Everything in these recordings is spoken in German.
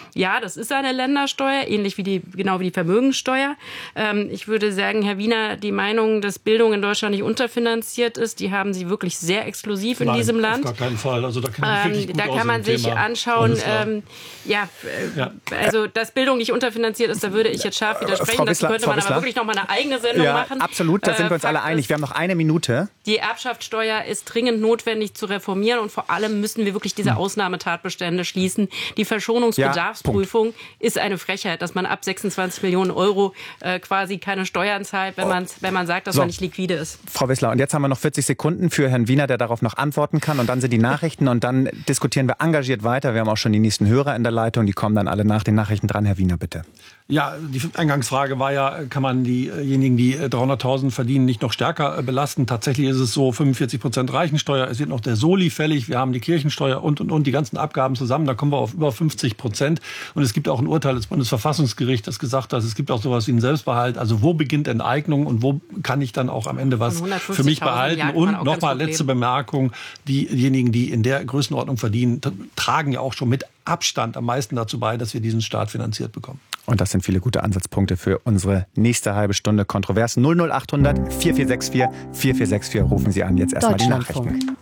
Ja, das ist eine Ländersteuer, ähnlich wie genau wie die Vermögensteuer. Ich würde sagen, Herr Wiener, die Meinung, dass Bildung in Deutschland nicht unterfinanziert ist, die haben Sie wirklich sehr exklusiv in diesem Land. Auf gar keinen Fall. Also da kann man sich anschauen, also dass Bildung nicht unterfinanziert ist, da würde ich jetzt scharf widersprechen. Das könnte man aber wirklich noch mal eine eigene Sendung machen. Absolut, da sind wir uns alle einig. Wir haben noch eine Minute. Die Erbschaftssteuer ist dringend notwendig zu reformieren und vor allem müssen wir wirklich diese Ausnahmetatbestände schließen. Die Verschonungsbedarfsprüfung ist eine Frechheit, dass man ab 26 Millionen Euro quasi keine Steuern zahlt, wenn man sagt, dass man nicht liquide ist. Frau Wissler, und jetzt haben wir noch 40 Sekunden für Herrn Wiener, der darauf noch antworten kann. Und dann sind die Nachrichten und dann diskutieren wir engagiert weiter. Wir haben auch schon die nächsten Hörer in der Leitung, die kommen dann alle nach den Nachrichten dran. Herr Wiener, bitte. Ja, die Eingangsfrage war ja, kann man diejenigen, die 300.000 verdienen, nicht noch stärker belasten? Tatsächlich ist es so, 45% Reichensteuer, es wird noch der Soli fällig, wir haben die Kirchensteuer und die ganzen Abgaben zusammen, da kommen wir auf über 50%. Und es gibt auch ein Urteil des Bundesverfassungsgerichts, das gesagt hat, es gibt auch sowas wie einen Selbstbehalt. Also wo beginnt Enteignung und wo kann ich dann auch am Ende was für mich behalten? Und nochmal letzte Bemerkung, diejenigen, die in der Größenordnung verdienen, tragen ja auch schon mit Abstand am meisten dazu bei, dass wir diesen Staat finanziert bekommen. Und das sind viele gute Ansatzpunkte für unsere nächste halbe Stunde kontrovers. 00800 4464 4464 rufen Sie an. Jetzt erstmal die Nachrichten.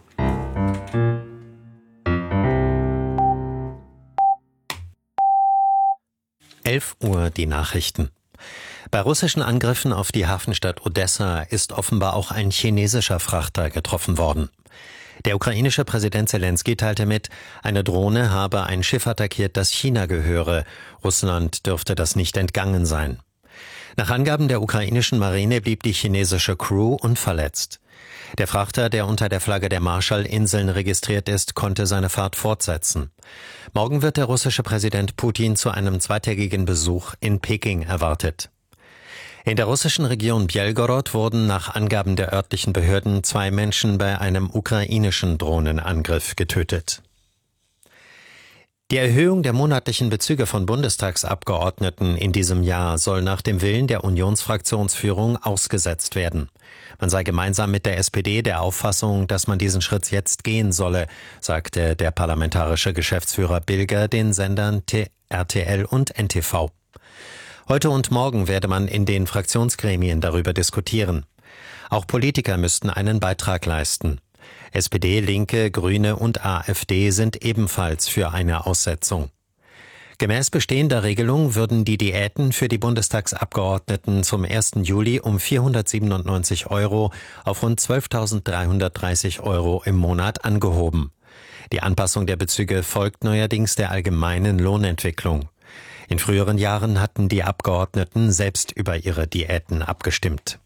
Uhr die Nachrichten. Bei russischen Angriffen auf die Hafenstadt Odessa ist offenbar auch ein chinesischer Frachter getroffen worden. Der ukrainische Präsident Selenskyj teilte mit, eine Drohne habe ein Schiff attackiert, das China gehöre. Russland dürfte das nicht entgangen sein. Nach Angaben der ukrainischen Marine blieb die chinesische Crew unverletzt. Der Frachter, der unter der Flagge der Marshallinseln registriert ist, konnte seine Fahrt fortsetzen. Morgen wird der russische Präsident Putin zu einem zweitägigen Besuch in Peking erwartet. In der russischen Region Bjelgorod wurden nach Angaben der örtlichen Behörden 2 Menschen bei einem ukrainischen Drohnenangriff getötet. Die Erhöhung der monatlichen Bezüge von Bundestagsabgeordneten in diesem Jahr soll nach dem Willen der Unionsfraktionsführung ausgesetzt werden. Man sei gemeinsam mit der SPD der Auffassung, dass man diesen Schritt jetzt gehen solle, sagte der parlamentarische Geschäftsführer Bilger den Sendern RTL und NTV. Heute und morgen werde man in den Fraktionsgremien darüber diskutieren. Auch Politiker müssten einen Beitrag leisten. SPD, Linke, Grüne und AfD sind ebenfalls für eine Aussetzung. Gemäß bestehender Regelung würden die Diäten für die Bundestagsabgeordneten zum 1. Juli um 497 € auf rund 12.330 € im Monat angehoben. Die Anpassung der Bezüge folgt neuerdings der allgemeinen Lohnentwicklung. In früheren Jahren hatten die Abgeordneten selbst über ihre Diäten abgestimmt.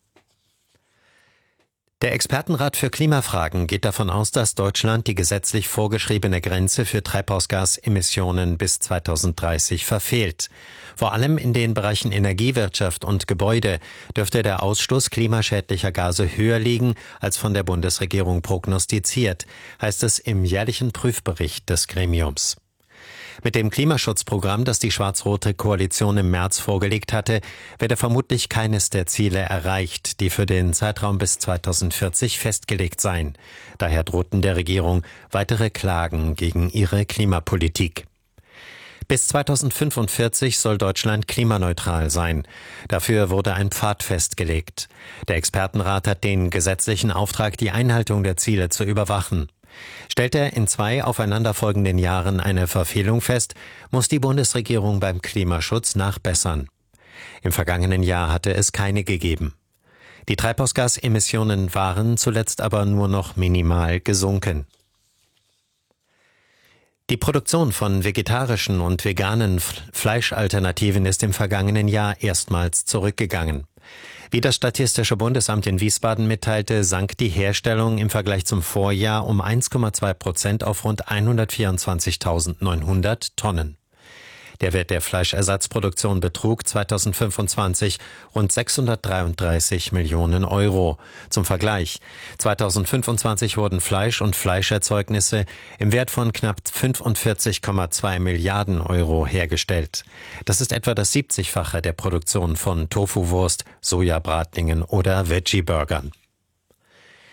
Der Expertenrat für Klimafragen geht davon aus, dass Deutschland die gesetzlich vorgeschriebene Grenze für Treibhausgasemissionen bis 2030 verfehlt. Vor allem in den Bereichen Energiewirtschaft und Gebäude dürfte der Ausstoß klimaschädlicher Gase höher liegen als von der Bundesregierung prognostiziert, heißt es im jährlichen Prüfbericht des Gremiums. Mit dem Klimaschutzprogramm, das die schwarz-rote Koalition im März vorgelegt hatte, werde vermutlich keines der Ziele erreicht, die für den Zeitraum bis 2040 festgelegt seien. Daher drohten der Regierung weitere Klagen gegen ihre Klimapolitik. Bis 2045 soll Deutschland klimaneutral sein. Dafür wurde ein Pfad festgelegt. Der Expertenrat hat den gesetzlichen Auftrag, die Einhaltung der Ziele zu überwachen. Stellt er in 2 aufeinanderfolgenden Jahren eine Verfehlung fest, muss die Bundesregierung beim Klimaschutz nachbessern. Im vergangenen Jahr hatte es keine gegeben. Die Treibhausgasemissionen waren zuletzt aber nur noch minimal gesunken. Die Produktion von vegetarischen und veganen Fleischalternativen ist im vergangenen Jahr erstmals zurückgegangen. Wie das Statistische Bundesamt in Wiesbaden mitteilte, sank die Herstellung im Vergleich zum Vorjahr um 1,2% auf rund 124.900 Tonnen. Der Wert der Fleischersatzproduktion betrug 2025 rund 633 Millionen €. Zum Vergleich: 2025 wurden Fleisch und Fleischerzeugnisse im Wert von knapp 45,2 Milliarden € hergestellt. Das ist etwa das 70-fache der Produktion von Tofuwurst, Sojabratlingen oder Veggie-Burgern.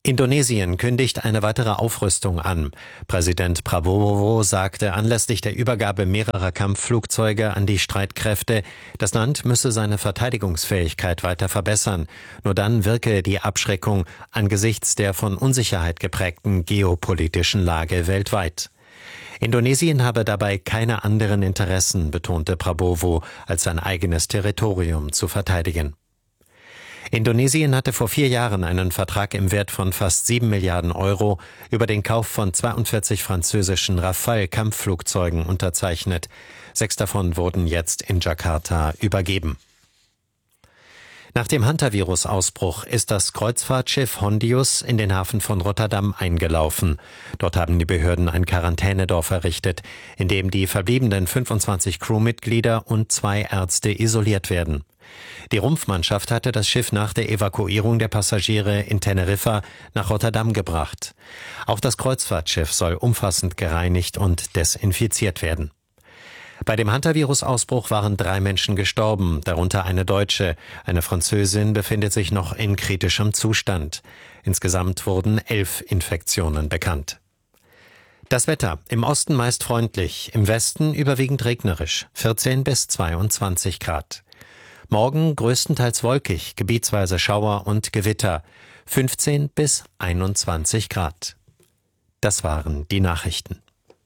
Indonesien kündigt eine weitere Aufrüstung an. Präsident Prabowo sagte anlässlich der Übergabe mehrerer Kampfflugzeuge an die Streitkräfte, das Land müsse seine Verteidigungsfähigkeit weiter verbessern. Nur dann wirke die Abschreckung angesichts der von Unsicherheit geprägten geopolitischen Lage weltweit. Indonesien habe dabei keine anderen Interessen, betonte Prabowo, als sein eigenes Territorium zu verteidigen. Indonesien hatte vor 4 Jahren einen Vertrag im Wert von fast 7 Milliarden Euro über den Kauf von 42 französischen Rafale-Kampfflugzeugen unterzeichnet. 6 davon wurden jetzt in Jakarta übergeben. Nach dem Hantavirus-Ausbruch ist das Kreuzfahrtschiff Hondius in den Hafen von Rotterdam eingelaufen. Dort haben die Behörden ein Quarantänedorf errichtet, in dem die verbliebenen 25 Crewmitglieder und 2 Ärzte isoliert werden. Die Rumpfmannschaft hatte das Schiff nach der Evakuierung der Passagiere in Teneriffa nach Rotterdam gebracht. Auch das Kreuzfahrtschiff soll umfassend gereinigt und desinfiziert werden. Bei dem Hantavirus-Ausbruch waren 3 Menschen gestorben, darunter eine Deutsche. Eine Französin befindet sich noch in kritischem Zustand. Insgesamt wurden 11 Infektionen bekannt. Das Wetter: im Osten meist freundlich, im Westen überwiegend regnerisch, 14 bis 22 Grad. Morgen größtenteils wolkig, gebietsweise Schauer und Gewitter, 15 bis 21 Grad. Das waren die Nachrichten.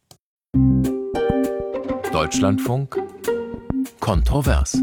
Deutschlandfunk kontrovers.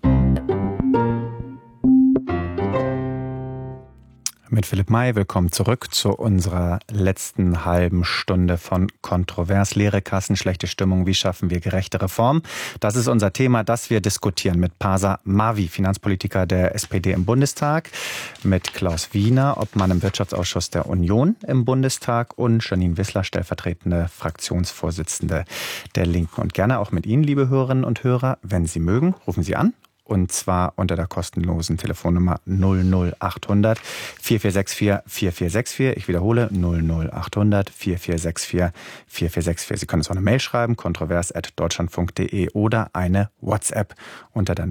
Mit Philipp May, willkommen zurück zu unserer letzten halben Stunde von Kontrovers. Leere Kassen, schlechte Stimmung, wie schaffen wir gerechte Reform? Das ist unser Thema, das wir diskutieren mit Pasa Mavi, Finanzpolitiker der SPD im Bundestag, mit Klaus Wiener, Obmann im Wirtschaftsausschuss der Union im Bundestag und Janine Wissler, stellvertretende Fraktionsvorsitzende der Linken. Und gerne auch mit Ihnen, liebe Hörerinnen und Hörer, wenn Sie mögen, rufen Sie an. Und zwar unter der kostenlosen Telefonnummer 00800 4464 4464. Ich wiederhole 00800 4464 4464. Sie können uns auch eine Mail schreiben, kontrovers@deutschlandfunk.de oder eine WhatsApp unter der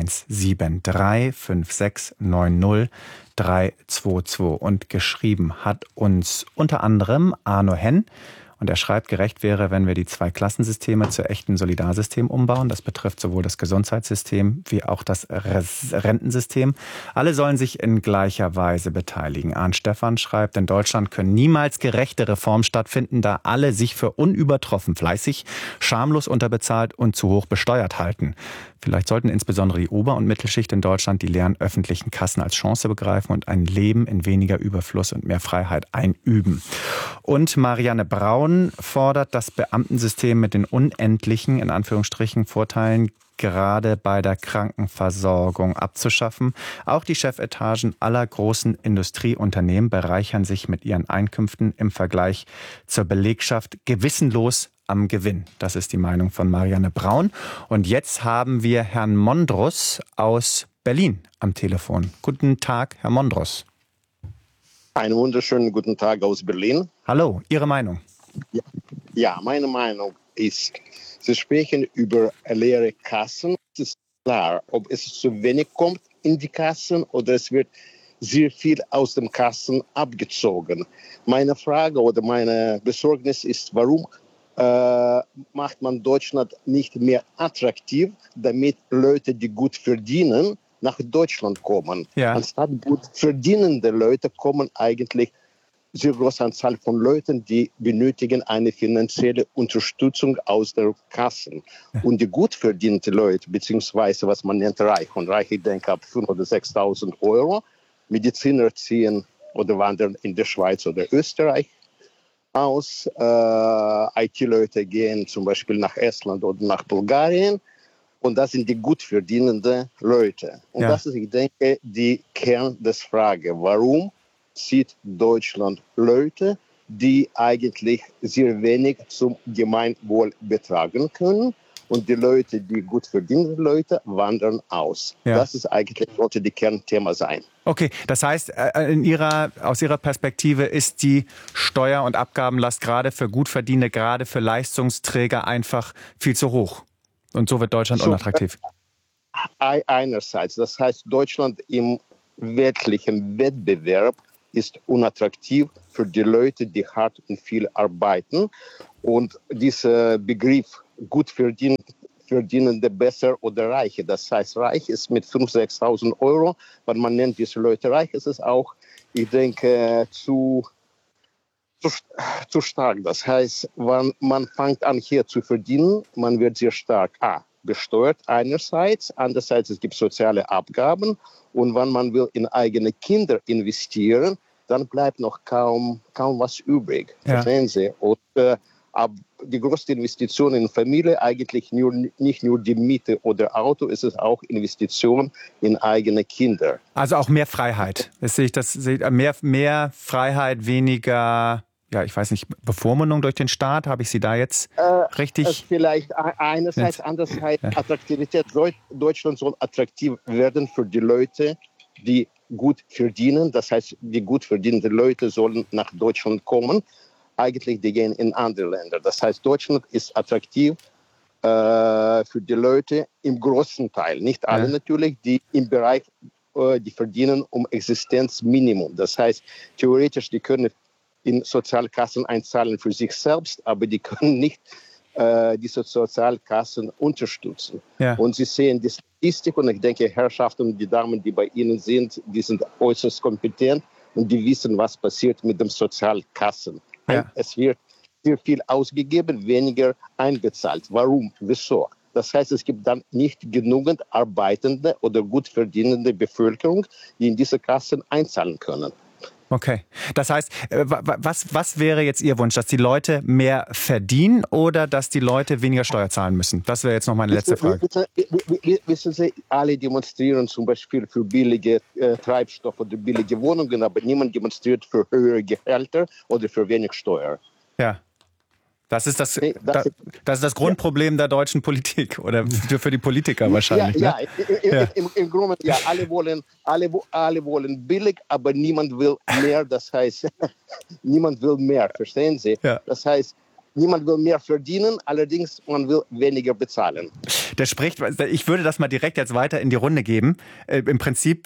0173 5690 322. Und geschrieben hat uns unter anderem Arno Henn. Und er schreibt, gerecht wäre, wenn wir die 2-Klassensysteme zu echten Solidarsystem umbauen. Das betrifft sowohl das Gesundheitssystem wie auch das Rentensystem. Alle sollen sich in gleicher Weise beteiligen. Arndt Stephan schreibt, in Deutschland können niemals gerechte Reformen stattfinden, da alle sich für unübertroffen fleißig, schamlos unterbezahlt und zu hoch besteuert halten. Vielleicht sollten insbesondere die Ober- und Mittelschicht in Deutschland die leeren öffentlichen Kassen als Chance begreifen und ein Leben in weniger Überfluss und mehr Freiheit einüben. Und Marianne Braun fordert, das Beamtensystem mit den unendlichen, in Anführungsstrichen, Vorteilen gerade bei der Krankenversorgung abzuschaffen. Auch die Chefetagen aller großen Industrieunternehmen bereichern sich mit ihren Einkünften im Vergleich zur Belegschaft gewissenlos am Gewinn. Das ist die Meinung von Marianne Braun. Und jetzt haben wir Herrn Mondros aus Berlin am Telefon. Guten Tag, Herr Mondros. Einen wunderschönen guten Tag aus Berlin. Hallo, Ihre Meinung? Ja, meine Meinung ist, Sie sprechen über leere Kassen. Es ist klar, ob es zu wenig kommt in die Kassen oder es wird sehr viel aus den Kassen abgezogen. Meine Frage oder meine Besorgnis ist, warum macht man Deutschland nicht mehr attraktiv, damit Leute, die gut verdienen, nach Deutschland kommen. Ja. Anstatt gut verdienende Leute kommen eigentlich sehr große Anzahl von Leuten, die benötigen eine finanzielle Unterstützung aus der Kassen. Ja. Und die gut verdiente Leute, beziehungsweise was man nennt reich, und reich, ich denke ab 5.000 oder 6.000 Euro, Mediziner ziehen oder wandern in der Schweiz oder Österreich aus. IT-Leute gehen zum Beispiel nach Estland oder nach Bulgarien. Und das sind die gut verdienenden Leute. Und das ist, ich denke, die Kern des Frage. Warum zieht Deutschland Leute, die eigentlich sehr wenig zum Gemeinwohl beitragen können? Und die Leute, die gut verdienenden Leute, wandern aus. Ja. Das ist eigentlich, sollte die Kernthema sein. Okay, das heißt, aus Ihrer Perspektive ist die Steuer- und Abgabenlast gerade für Gutverdienende, gerade für Leistungsträger einfach viel zu hoch. Und so wird Deutschland unattraktiv. Einerseits, das heißt, Deutschland im weltlichen Wettbewerb ist unattraktiv für die Leute, die hart und viel arbeiten. Und dieser Begriff gut verdienende besser oder Reiche. Das heißt, reich ist mit 5.000, 6.000 Euro, weil man nennt diese Leute reich, ist es auch, ich denke, zu stark. Das heißt, wenn man fängt an hier zu verdienen, man wird sehr stark besteuert einerseits, andererseits es gibt soziale Abgaben und wenn man will in eigene Kinder investieren, dann bleibt noch kaum was übrig. Verstehen Sie? Und die größte Investition in Familie eigentlich nicht nur die Miete oder Auto, ist es auch Investition in eigene Kinder. Also auch mehr Freiheit. Mehr Freiheit, weniger, ja, ich weiß nicht, Bevormundung durch den Staat. Habe ich Sie da jetzt richtig? Vielleicht einerseits, andererseits Attraktivität. Deutschland soll attraktiv werden für die Leute, die gut verdienen. Das heißt, die gut verdienenden Leute sollen nach Deutschland kommen. Eigentlich, die gehen in andere Länder. Das heißt, Deutschland ist attraktiv für die Leute im großen Teil. Nicht alle natürlich, die im Bereich, die verdienen um Existenzminimum. Das heißt, theoretisch, die können in Sozialkassen einzahlen für sich selbst, aber die können nicht diese Sozialkassen unterstützen. Ja. Und Sie sehen die Statistik und ich denke, Herrschaften und die Damen, die bei Ihnen sind, die sind äußerst kompetent und die wissen, was passiert mit den Sozialkassen. Ja. Es wird sehr viel ausgegeben, weniger einbezahlt. Warum? Wieso? Das heißt, es gibt dann nicht genügend arbeitende oder gut verdienende Bevölkerung, die in diese Kassen einzahlen können. Okay. Das heißt, was wäre jetzt Ihr Wunsch? Dass die Leute mehr verdienen oder dass die Leute weniger Steuer zahlen müssen? Das wäre jetzt noch meine letzte Frage. Wissen Sie, alle demonstrieren zum Beispiel für billige Treibstoff oder billige Wohnungen, aber niemand demonstriert für höhere Gehälter oder für wenig Steuer. Ja. Das ist das Grundproblem der deutschen Politik oder für die Politiker wahrscheinlich. Im Grunde, alle wollen billig, aber niemand will mehr. Das heißt, niemand will mehr, verstehen Sie? Ja. Das heißt, niemand will mehr verdienen, allerdings man will weniger bezahlen. Ich würde das mal direkt jetzt weiter in die Runde geben. Im Prinzip,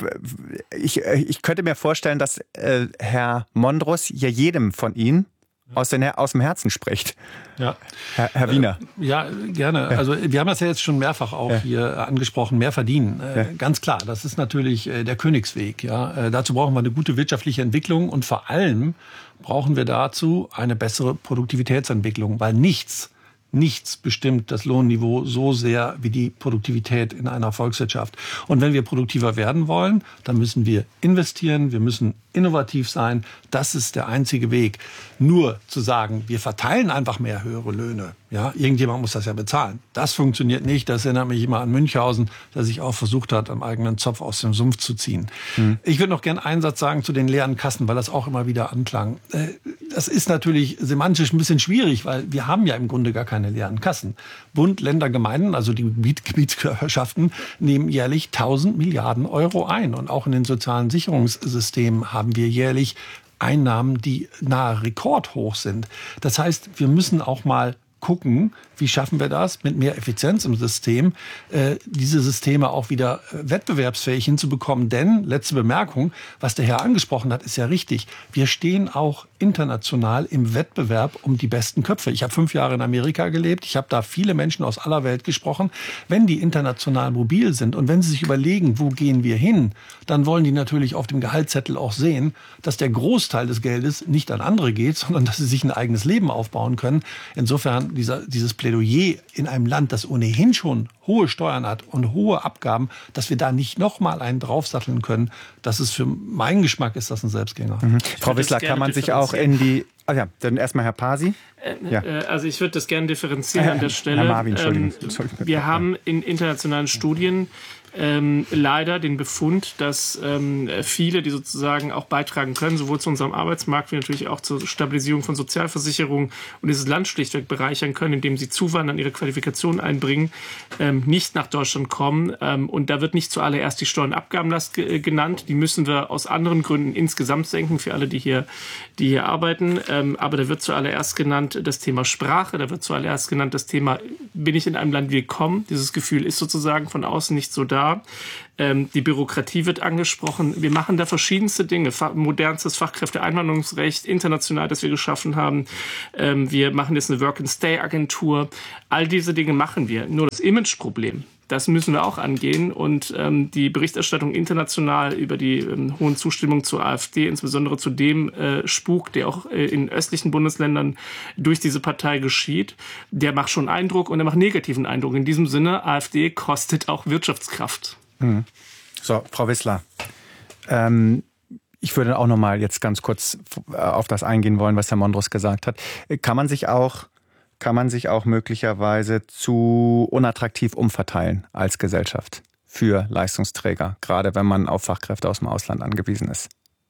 ich könnte mir vorstellen, dass Herr Mondros ja jedem von Ihnen aus dem Herzen spricht. Ja. Herr Wiener. Ja, gerne. Also wir haben das ja jetzt schon mehrfach auch hier angesprochen, mehr verdienen. Ganz klar, das ist natürlich der Königsweg. Ja. Dazu brauchen wir eine gute wirtschaftliche Entwicklung und vor allem brauchen wir dazu eine bessere Produktivitätsentwicklung, weil nichts bestimmt das Lohnniveau so sehr wie die Produktivität in einer Volkswirtschaft. Und wenn wir produktiver werden wollen, dann müssen wir investieren, wir müssen innovativ sein. Das ist der einzige Weg. Nur zu sagen, wir verteilen einfach mehr höhere Löhne. Ja, irgendjemand muss das ja bezahlen. Das funktioniert nicht. Das erinnert mich immer an Münchhausen, der sich auch versucht hat, am eigenen Zopf aus dem Sumpf zu ziehen. Ich würde noch gerne einen Satz sagen zu den leeren Kassen, weil das auch immer wieder anklang. Das ist natürlich semantisch ein bisschen schwierig, weil wir haben ja im Grunde gar keine leeren Kassen. Bund, Länder, Gemeinden, also die Gebietskörperschaften, nehmen jährlich 1.000 Milliarden Euro ein. Und auch in den sozialen Sicherungssystemen haben wir jährlich Einnahmen, die nahe rekordhoch sind. Das heißt, wir müssen auch mal gucken, wie schaffen wir das mit mehr Effizienz im System, diese Systeme auch wieder wettbewerbsfähig hinzubekommen. Denn, letzte Bemerkung, was der Herr angesprochen hat, ist ja richtig. Wir stehen auch international im Wettbewerb um die besten Köpfe. Ich habe 5 Jahre in Amerika gelebt. Ich habe da viele Menschen aus aller Welt gesprochen. Wenn die international mobil sind und wenn sie sich überlegen, wo gehen wir hin, dann wollen die natürlich auf dem Gehaltszettel auch sehen, dass der Großteil des Geldes nicht an andere geht, sondern dass sie sich ein eigenes Leben aufbauen können. Insofern dieses Plädoyer in einem Land, das ohnehin schon hohe Steuern hat und hohe Abgaben, dass wir da nicht noch mal einen draufsatteln können, das ist für meinen Geschmack ist das ein Selbstgänger. Frau Wissler, kann man sich auch in die... dann erstmal Herr Pasi. Also ich würde das gerne differenzieren an der Stelle. Herr Marvin, Entschuldigung. Wir haben in internationalen Studien leider den Befund, dass viele, die sozusagen auch beitragen können, sowohl zu unserem Arbeitsmarkt wie natürlich auch zur Stabilisierung von Sozialversicherungen und dieses Land schlichtweg bereichern können, indem sie zuwandern, ihre Qualifikation einbringen, nicht nach Deutschland kommen. Und da wird nicht zuallererst die Steuer- und Abgabenlast genannt. Die müssen wir aus anderen Gründen insgesamt senken für alle, die hier arbeiten. Aber da wird zuallererst genannt das Thema Sprache, da wird zuallererst genannt das Thema, bin ich in einem Land willkommen? Dieses Gefühl ist sozusagen von außen nicht so da. klar. Die Bürokratie wird angesprochen. Wir machen da verschiedenste Dinge. Modernstes Fachkräfteeinwanderungsrecht, international, das wir geschaffen haben. Wir machen jetzt eine Work-and-Stay-Agentur. All diese Dinge machen wir. Nur das Imageproblem, das müssen wir auch angehen. Und die Berichterstattung international über die hohen Zustimmung zur AfD, insbesondere zu dem Spuk, der auch in östlichen Bundesländern durch diese Partei geschieht, der macht schon Eindruck und der macht negativen Eindruck. In diesem Sinne, AfD kostet auch Wirtschaftskraft. So, Frau Wissler, ich würde auch noch mal jetzt ganz kurz auf das eingehen wollen, was Herr Mondros gesagt hat. Kann man sich auch möglicherweise zu unattraktiv umverteilen als Gesellschaft für Leistungsträger, gerade wenn man auf Fachkräfte aus dem Ausland angewiesen ist?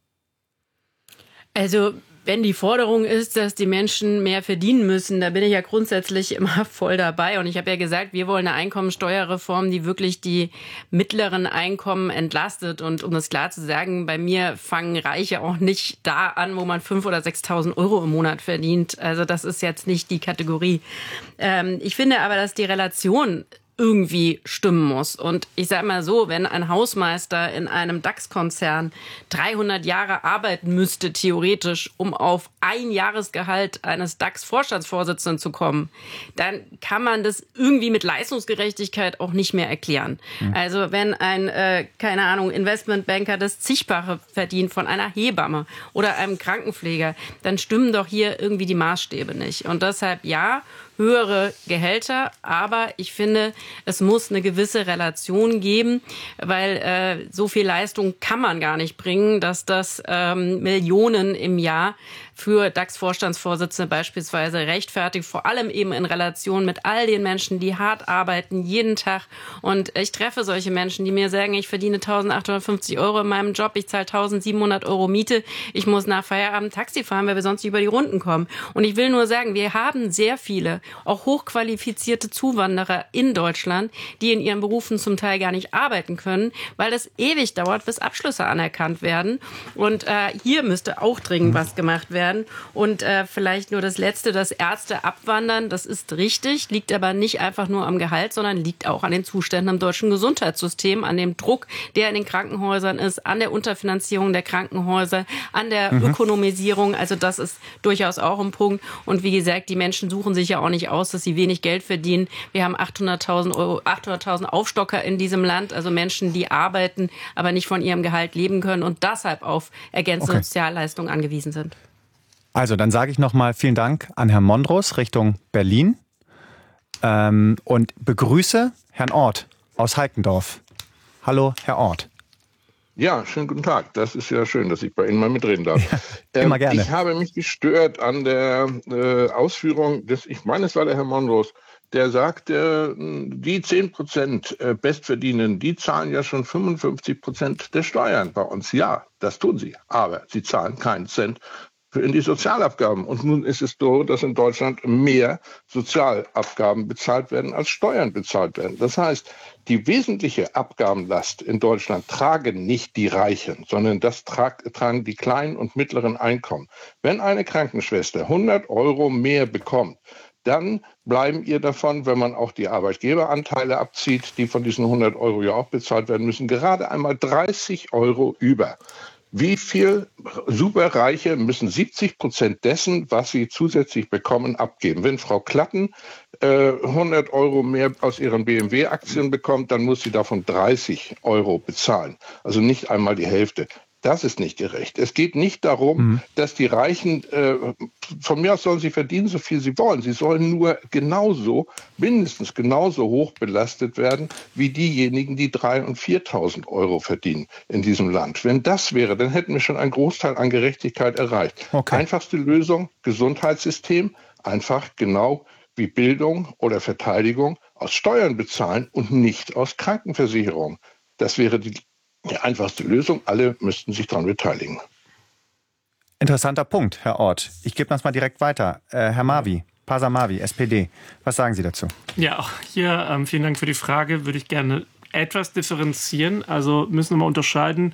Also wenn die Forderung ist, dass die Menschen mehr verdienen müssen, da bin ich ja grundsätzlich immer voll dabei. Und ich habe ja gesagt, wir wollen eine Einkommensteuerreform, die wirklich die mittleren Einkommen entlastet. Und um das klar zu sagen, bei mir fangen Reiche auch nicht da an, wo man 5.000 oder 6.000 Euro im Monat verdient. Also das ist jetzt nicht die Kategorie. Ich finde aber, dass die Relation irgendwie stimmen muss. Und ich sage mal so, wenn ein Hausmeister in einem DAX-Konzern 300 Jahre arbeiten müsste, theoretisch, um auf ein Jahresgehalt eines DAX-Vorstandsvorsitzenden zu kommen, dann kann man das irgendwie mit Leistungsgerechtigkeit auch nicht mehr erklären. Also wenn ein, keine Ahnung, Investmentbanker das Zigfache verdient von einer Hebamme oder einem Krankenpfleger, dann stimmen doch hier irgendwie die Maßstäbe nicht. Und deshalb ja, höhere Gehälter, aber ich finde, es muss eine gewisse Relation geben, weil so viel Leistung kann man gar nicht bringen, dass das Millionen im Jahr für DAX-Vorstandsvorsitzende beispielsweise rechtfertigt, vor allem eben in Relation mit all den Menschen, die hart arbeiten, jeden Tag. Und ich treffe solche Menschen, die mir sagen, ich verdiene 1.850 Euro in meinem Job, ich zahle 1.700 Euro Miete, ich muss nach Feierabend Taxi fahren, weil wir sonst nicht über die Runden kommen. Und ich will nur sagen, wir haben sehr viele, auch hochqualifizierte Zuwanderer in Deutschland, die in ihren Berufen zum Teil gar nicht arbeiten können, weil es ewig dauert, bis Abschlüsse anerkannt werden. Und hier müsste auch dringend was gemacht werden. Und vielleicht nur das Letzte, dass Ärzte abwandern, das ist richtig, liegt aber nicht einfach nur am Gehalt, sondern liegt auch an den Zuständen im deutschen Gesundheitssystem, an dem Druck, der in den Krankenhäusern ist, an der Unterfinanzierung der Krankenhäuser, an der Ökonomisierung. Also das ist durchaus auch ein Punkt. Und wie gesagt, die Menschen suchen sich ja auch nicht aus, dass sie wenig Geld verdienen. Wir haben 800.000 Aufstocker in diesem Land, also Menschen, die arbeiten, aber nicht von ihrem Gehalt leben können und deshalb auf ergänzende Sozialleistungen angewiesen sind. Also, dann sage ich nochmal vielen Dank an Herrn Mondros Richtung Berlin und begrüße Herrn Ort aus Heikendorf. Hallo, Herr Ort. Ja, schönen guten Tag. Das ist ja schön, dass ich bei Ihnen mal mitreden darf. Ja, immer gerne. Ich habe mich gestört an der Ausführung ich meine, es war der Herr Mondros, der sagte, die 10% Bestverdienenden, die zahlen ja schon 55% der Steuern bei uns. Ja, das tun sie. Aber sie zahlen keinen Cent in die Sozialabgaben. Und nun ist es so, dass in Deutschland mehr Sozialabgaben bezahlt werden, als Steuern bezahlt werden. Das heißt, die wesentliche Abgabenlast in Deutschland tragen nicht die Reichen, sondern das tragen die kleinen und mittleren Einkommen. Wenn eine Krankenschwester 100 Euro mehr bekommt, dann bleiben ihr davon, wenn man auch die Arbeitgeberanteile abzieht, die von diesen 100 Euro ja auch bezahlt werden müssen, gerade einmal 30 Euro über. Wie viel Superreiche müssen 70% dessen, was sie zusätzlich bekommen, abgeben? Wenn Frau Klatten 100 Euro mehr aus ihren BMW-Aktien bekommt, dann muss sie davon 30 Euro bezahlen. Also nicht einmal die Hälfte. Das ist nicht gerecht. Es geht nicht darum, dass die Reichen, von mir aus sollen sie verdienen, so viel sie wollen. Sie sollen nur mindestens genauso hoch belastet werden, wie diejenigen, die 3.000 und 4.000 Euro verdienen in diesem Land. Wenn das wäre, dann hätten wir schon einen Großteil an Gerechtigkeit erreicht. Okay. Einfachste Lösung, Gesundheitssystem, einfach genau wie Bildung oder Verteidigung aus Steuern bezahlen und nicht aus Krankenversicherung. Das wäre die einfachste Lösung. Alle müssten sich daran beteiligen. Interessanter Punkt, Herr Ort. Ich gebe das mal direkt weiter. Herr Mavi, Pasa Mavi, SPD. Was sagen Sie dazu? Ja, auch hier vielen Dank für die Frage. Würde ich gerne etwas differenzieren. Also müssen wir mal unterscheiden.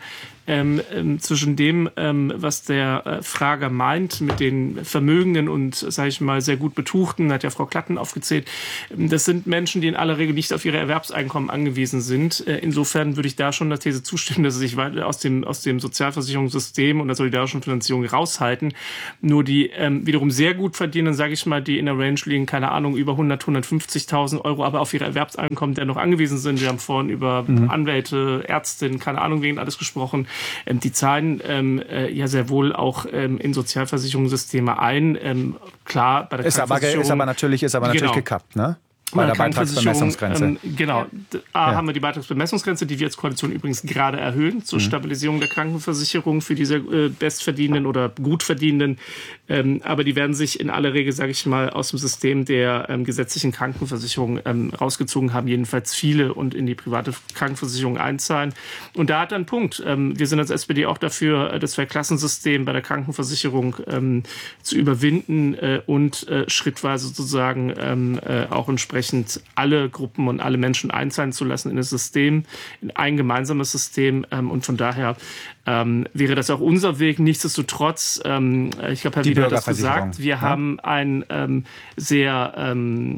zwischen dem, was der Frager meint mit den Vermögenden und, sage ich mal, sehr gut Betuchten, hat ja Frau Klatten aufgezählt. Das sind Menschen, die in aller Regel nicht auf ihre Erwerbseinkommen angewiesen sind. Insofern würde ich da schon der These zustimmen, dass sie sich weiter aus dem Sozialversicherungssystem und der solidarischen Finanzierung raushalten. Nur die wiederum sehr gut verdienen, sage ich mal, die in der Range liegen, keine Ahnung, über 100, 150.000 Euro, aber auf ihre Erwerbseinkommen dennoch angewiesen sind. Wir haben vorhin über Anwälte, Ärztinnen, keine Ahnung, wegen alles gesprochen. Die zahlen ja sehr wohl auch in Sozialversicherungssysteme ein. Klar, bei der Krankenversicherung ist aber natürlich gekappt, ne? Bei der Beitragsbemessungsgrenze. Haben wir die Beitragsbemessungsgrenze, die wir als Koalition übrigens gerade erhöhen, zur Stabilisierung der Krankenversicherung für diese bestverdienenden oder gutverdienenden. Aber die werden sich in aller Regel, sage ich mal, aus dem System der gesetzlichen Krankenversicherung rausgezogen haben, jedenfalls viele, und in die private Krankenversicherung einzahlen. Und da hat er einen Punkt. Wir sind als SPD auch dafür, das Zweiklassensystem bei der Krankenversicherung zu überwinden und schrittweise sozusagen auch entsprechend alle Gruppen und alle Menschen einzahlen zu lassen in das System, in ein gemeinsames System. Und von daher wäre das auch unser Weg. Nichtsdestotrotz, ich glaube, Herr Wiener hat das gesagt, wir haben ein sehr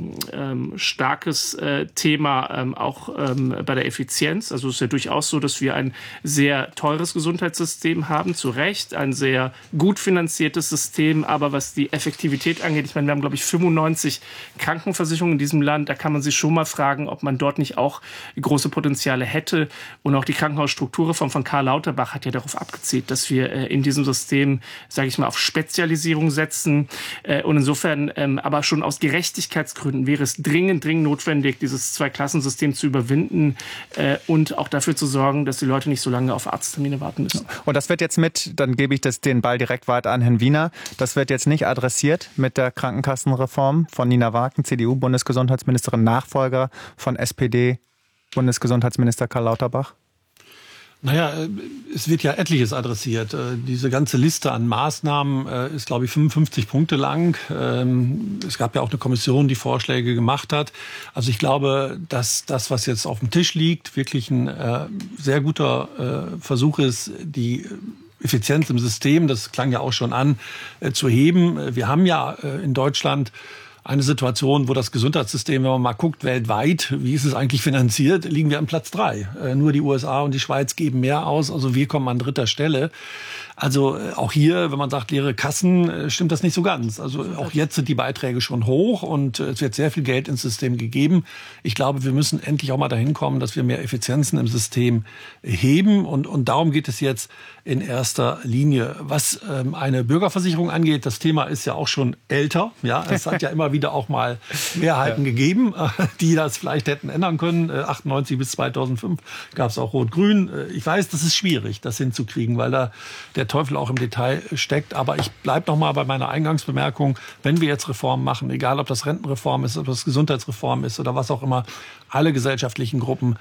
starkes Thema auch bei der Effizienz. Also es ist ja durchaus so, dass wir ein sehr teures Gesundheitssystem haben, zu Recht, ein sehr gut finanziertes System, aber was die Effektivität angeht, ich meine, wir haben, glaube ich, 95 Krankenversicherungen in diesem Land, da kann man sich schon mal fragen, ob man dort nicht auch große Potenziale hätte. Und auch die Krankenhausstrukturreform von Karl Lauterbach hat ja darauf abgezielt, dass wir in diesem System, sage ich mal, auf Spezialisierung setzen. Und insofern, aber schon aus Gerechtigkeitsgründen wäre es dringend notwendig, dieses Zweiklassensystem zu überwinden und auch dafür zu sorgen, dass die Leute nicht so lange auf Arzttermine warten müssen. Und das wird jetzt dann gebe ich den Ball direkt weiter an Herrn Wiener, das wird jetzt nicht adressiert mit der Krankenkassenreform von Nina Wagen, CDU-Bundesgesundheitsministerin, Nachfolger von SPD-Bundesgesundheitsminister Karl Lauterbach? Naja, es wird ja etliches adressiert. Diese ganze Liste an Maßnahmen ist, glaube ich, 55 Punkte lang. Es gab ja auch eine Kommission, die Vorschläge gemacht hat. Also ich glaube, dass das, was jetzt auf dem Tisch liegt, wirklich ein sehr guter Versuch ist, die Effizienz im System, das klang ja auch schon an, zu heben. Wir haben ja in Deutschland eine Situation, wo das Gesundheitssystem, wenn man mal guckt, weltweit, wie ist es eigentlich finanziert, liegen wir an Platz 3. Nur die USA und die Schweiz geben mehr aus, also wir kommen an 3. Stelle. Also auch hier, wenn man sagt, leere Kassen, stimmt das nicht so ganz. Also auch jetzt sind die Beiträge schon hoch und es wird sehr viel Geld ins System gegeben. Ich glaube, wir müssen endlich auch mal dahin kommen, dass wir mehr Effizienzen im System heben und darum geht es jetzt in erster Linie. Was eine Bürgerversicherung angeht, das Thema ist ja auch schon älter. Ja, es hat ja immer wieder auch mal Mehrheiten gegeben, die das vielleicht hätten ändern können. 98 bis 2005 gab es auch Rot-Grün. Ich weiß, das ist schwierig, das hinzukriegen, weil da der Teufel auch im Detail steckt. Aber ich bleibe noch mal bei meiner Eingangsbemerkung. Wenn wir jetzt Reformen machen, egal ob das Rentenreform ist, ob das Gesundheitsreform ist oder was auch immer, alle gesellschaftlichen Gruppen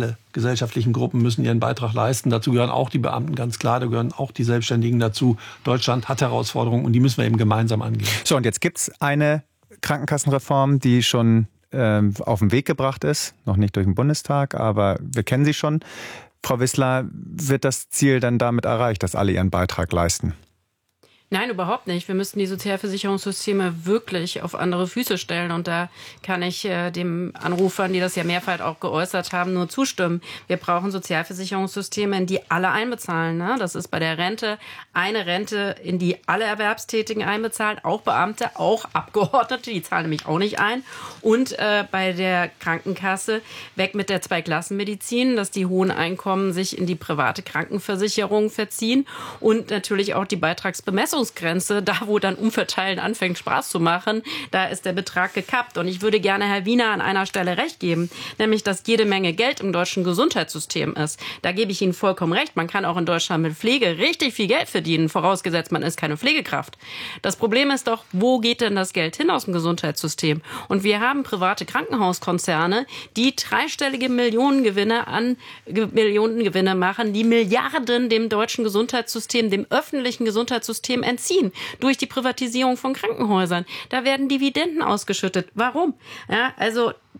müssen ihren Beitrag leisten. Dazu gehören auch die Beamten, ganz klar. Da gehören auch die Selbstständigen dazu. Deutschland hat Herausforderungen und die müssen wir eben gemeinsam angehen. So, und jetzt gibt's eine Krankenkassenreform, die schon auf den Weg gebracht ist. Noch nicht durch den Bundestag, aber wir kennen sie schon. Frau Wissler, wird das Ziel dann damit erreicht, dass alle ihren Beitrag leisten? Nein, überhaupt nicht. Wir müssten die Sozialversicherungssysteme wirklich auf andere Füße stellen. Und da kann ich dem Anrufern, die das ja mehrfach auch geäußert haben, nur zustimmen. Wir brauchen Sozialversicherungssysteme, in die alle einbezahlen. Ne? Das ist bei der Rente eine Rente, in die alle Erwerbstätigen einbezahlen, auch Beamte, auch Abgeordnete, die zahlen nämlich auch nicht ein. Und bei der Krankenkasse weg mit der Zweiklassenmedizin, dass die hohen Einkommen sich in die private Krankenversicherung verziehen und natürlich auch die Beitragsbemessung. Da wo dann Umverteilen anfängt Spaß zu machen, da ist der Betrag gekappt. Und ich würde gerne Herr Wiener an einer Stelle recht geben, nämlich, dass jede Menge Geld im deutschen Gesundheitssystem ist. Da gebe ich Ihnen vollkommen recht. Man kann auch in Deutschland mit Pflege richtig viel Geld verdienen, vorausgesetzt man ist keine Pflegekraft. Das Problem ist doch, wo geht denn das Geld hin aus dem Gesundheitssystem? Und wir haben private Krankenhauskonzerne, die dreistellige Millionengewinne machen, die Milliarden dem deutschen Gesundheitssystem, dem öffentlichen Gesundheitssystem entziehen durch die Privatisierung von Krankenhäusern. Da werden Dividenden ausgeschüttet. Warum? Ja, also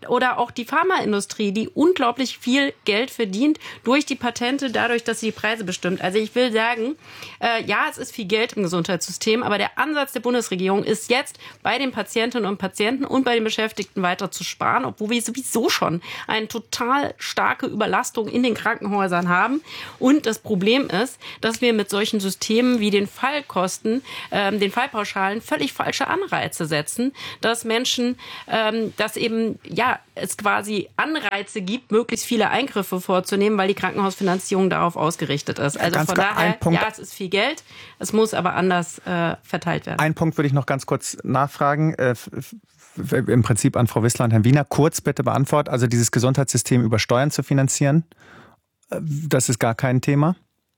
oder auch die Pharmaindustrie, die unglaublich viel Geld verdient durch die Patente, dadurch, dass sie die Preise bestimmt. Also ich will sagen, ja, es ist viel Geld im Gesundheitssystem, aber der Ansatz der Bundesregierung ist jetzt, bei den Patientinnen und Patienten und bei den Beschäftigten weiter zu sparen, obwohl wir sowieso schon eine total starke Überlastung in den Krankenhäusern haben. Und das Problem ist, dass wir mit solchen Systemen wie den Fallkosten, den Fallpauschalen völlig falsche Anreize setzen, dass Menschen, dass eben, ja, es quasi Anreize gibt, möglichst viele Eingriffe vorzunehmen, weil die Krankenhausfinanzierung darauf ausgerichtet ist. Also von daher, ja, es ist viel Geld, es muss aber anders verteilt werden. Einen Punkt würde ich noch ganz kurz nachfragen, im Prinzip an Frau Wissler und Herrn Wiener. Kurz bitte beantworten, also dieses Gesundheitssystem über Steuern zu finanzieren, das ist gar kein Thema?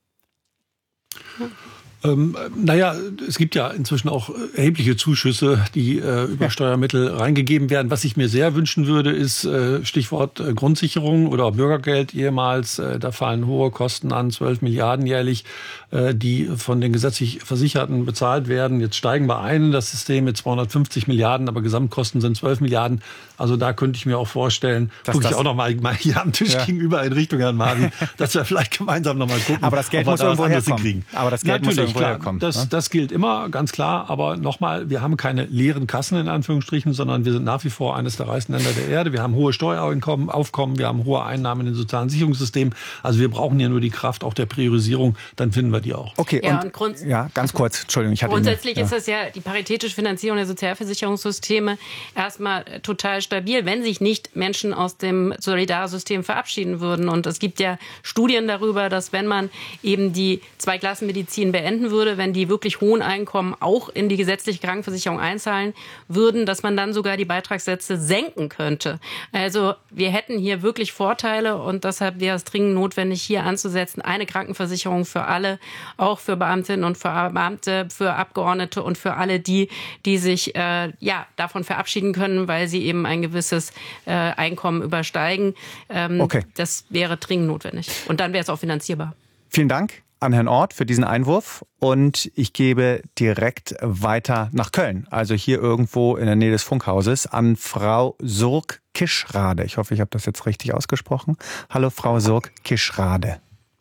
Naja, es gibt ja inzwischen auch erhebliche Zuschüsse, die über Steuermittel reingegeben werden. Was ich mir sehr wünschen würde, ist Stichwort Grundsicherung oder Bürgergeld ehemals. Da fallen hohe Kosten an, 12 Milliarden jährlich, die von den gesetzlich Versicherten bezahlt werden. Jetzt steigen wir ein, das System mit 250 Milliarden, aber Gesamtkosten sind 12 Milliarden. Also da könnte ich mir auch vorstellen, gucke ich auch noch mal hier am Tisch gegenüber in Richtung Herrn Marvin, dass wir vielleicht gemeinsam noch mal gucken, aber das Geld muss irgendwo herkommen. Aber das Geld muss irgendwo herkommen. Das gilt immer, ganz klar. Aber nochmal, wir haben keine leeren Kassen in Anführungsstrichen, sondern wir sind nach wie vor eines der reichsten Länder der Erde. Wir haben hohe Steueraufkommen, wir haben hohe Einnahmen in den sozialen Sicherungssystemen. Also wir brauchen ja nur die Kraft auch der Priorisierung, dann finden wir die auch. Okay, ja, und ganz kurz, Entschuldigung. Grundsätzlich ist das ja die paritätische Finanzierung der Sozialversicherungssysteme erstmal total stabil, wenn sich nicht Menschen aus dem Solidarsystem verabschieden würden. Und es gibt ja Studien darüber, dass wenn man eben die Zweiklassenmedizin beenden würde, wenn die wirklich hohen Einkommen auch in die gesetzliche Krankenversicherung einzahlen würden, dass man dann sogar die Beitragssätze senken könnte. Also wir hätten hier wirklich Vorteile und deshalb wäre es dringend notwendig, hier anzusetzen, eine Krankenversicherung für alle, auch für Beamtinnen und für Beamte, für Abgeordnete und für alle die sich davon verabschieden können, weil sie eben ein gewisses Einkommen übersteigen. Das wäre dringend notwendig. Und dann wäre es auch finanzierbar. Vielen Dank an Herrn Orth für diesen Einwurf und ich gebe direkt weiter nach Köln, also hier irgendwo in der Nähe des Funkhauses, an Frau Surk-Kischrade. Ich hoffe, ich habe das jetzt richtig ausgesprochen. Hallo, Frau Surk-Kischrade.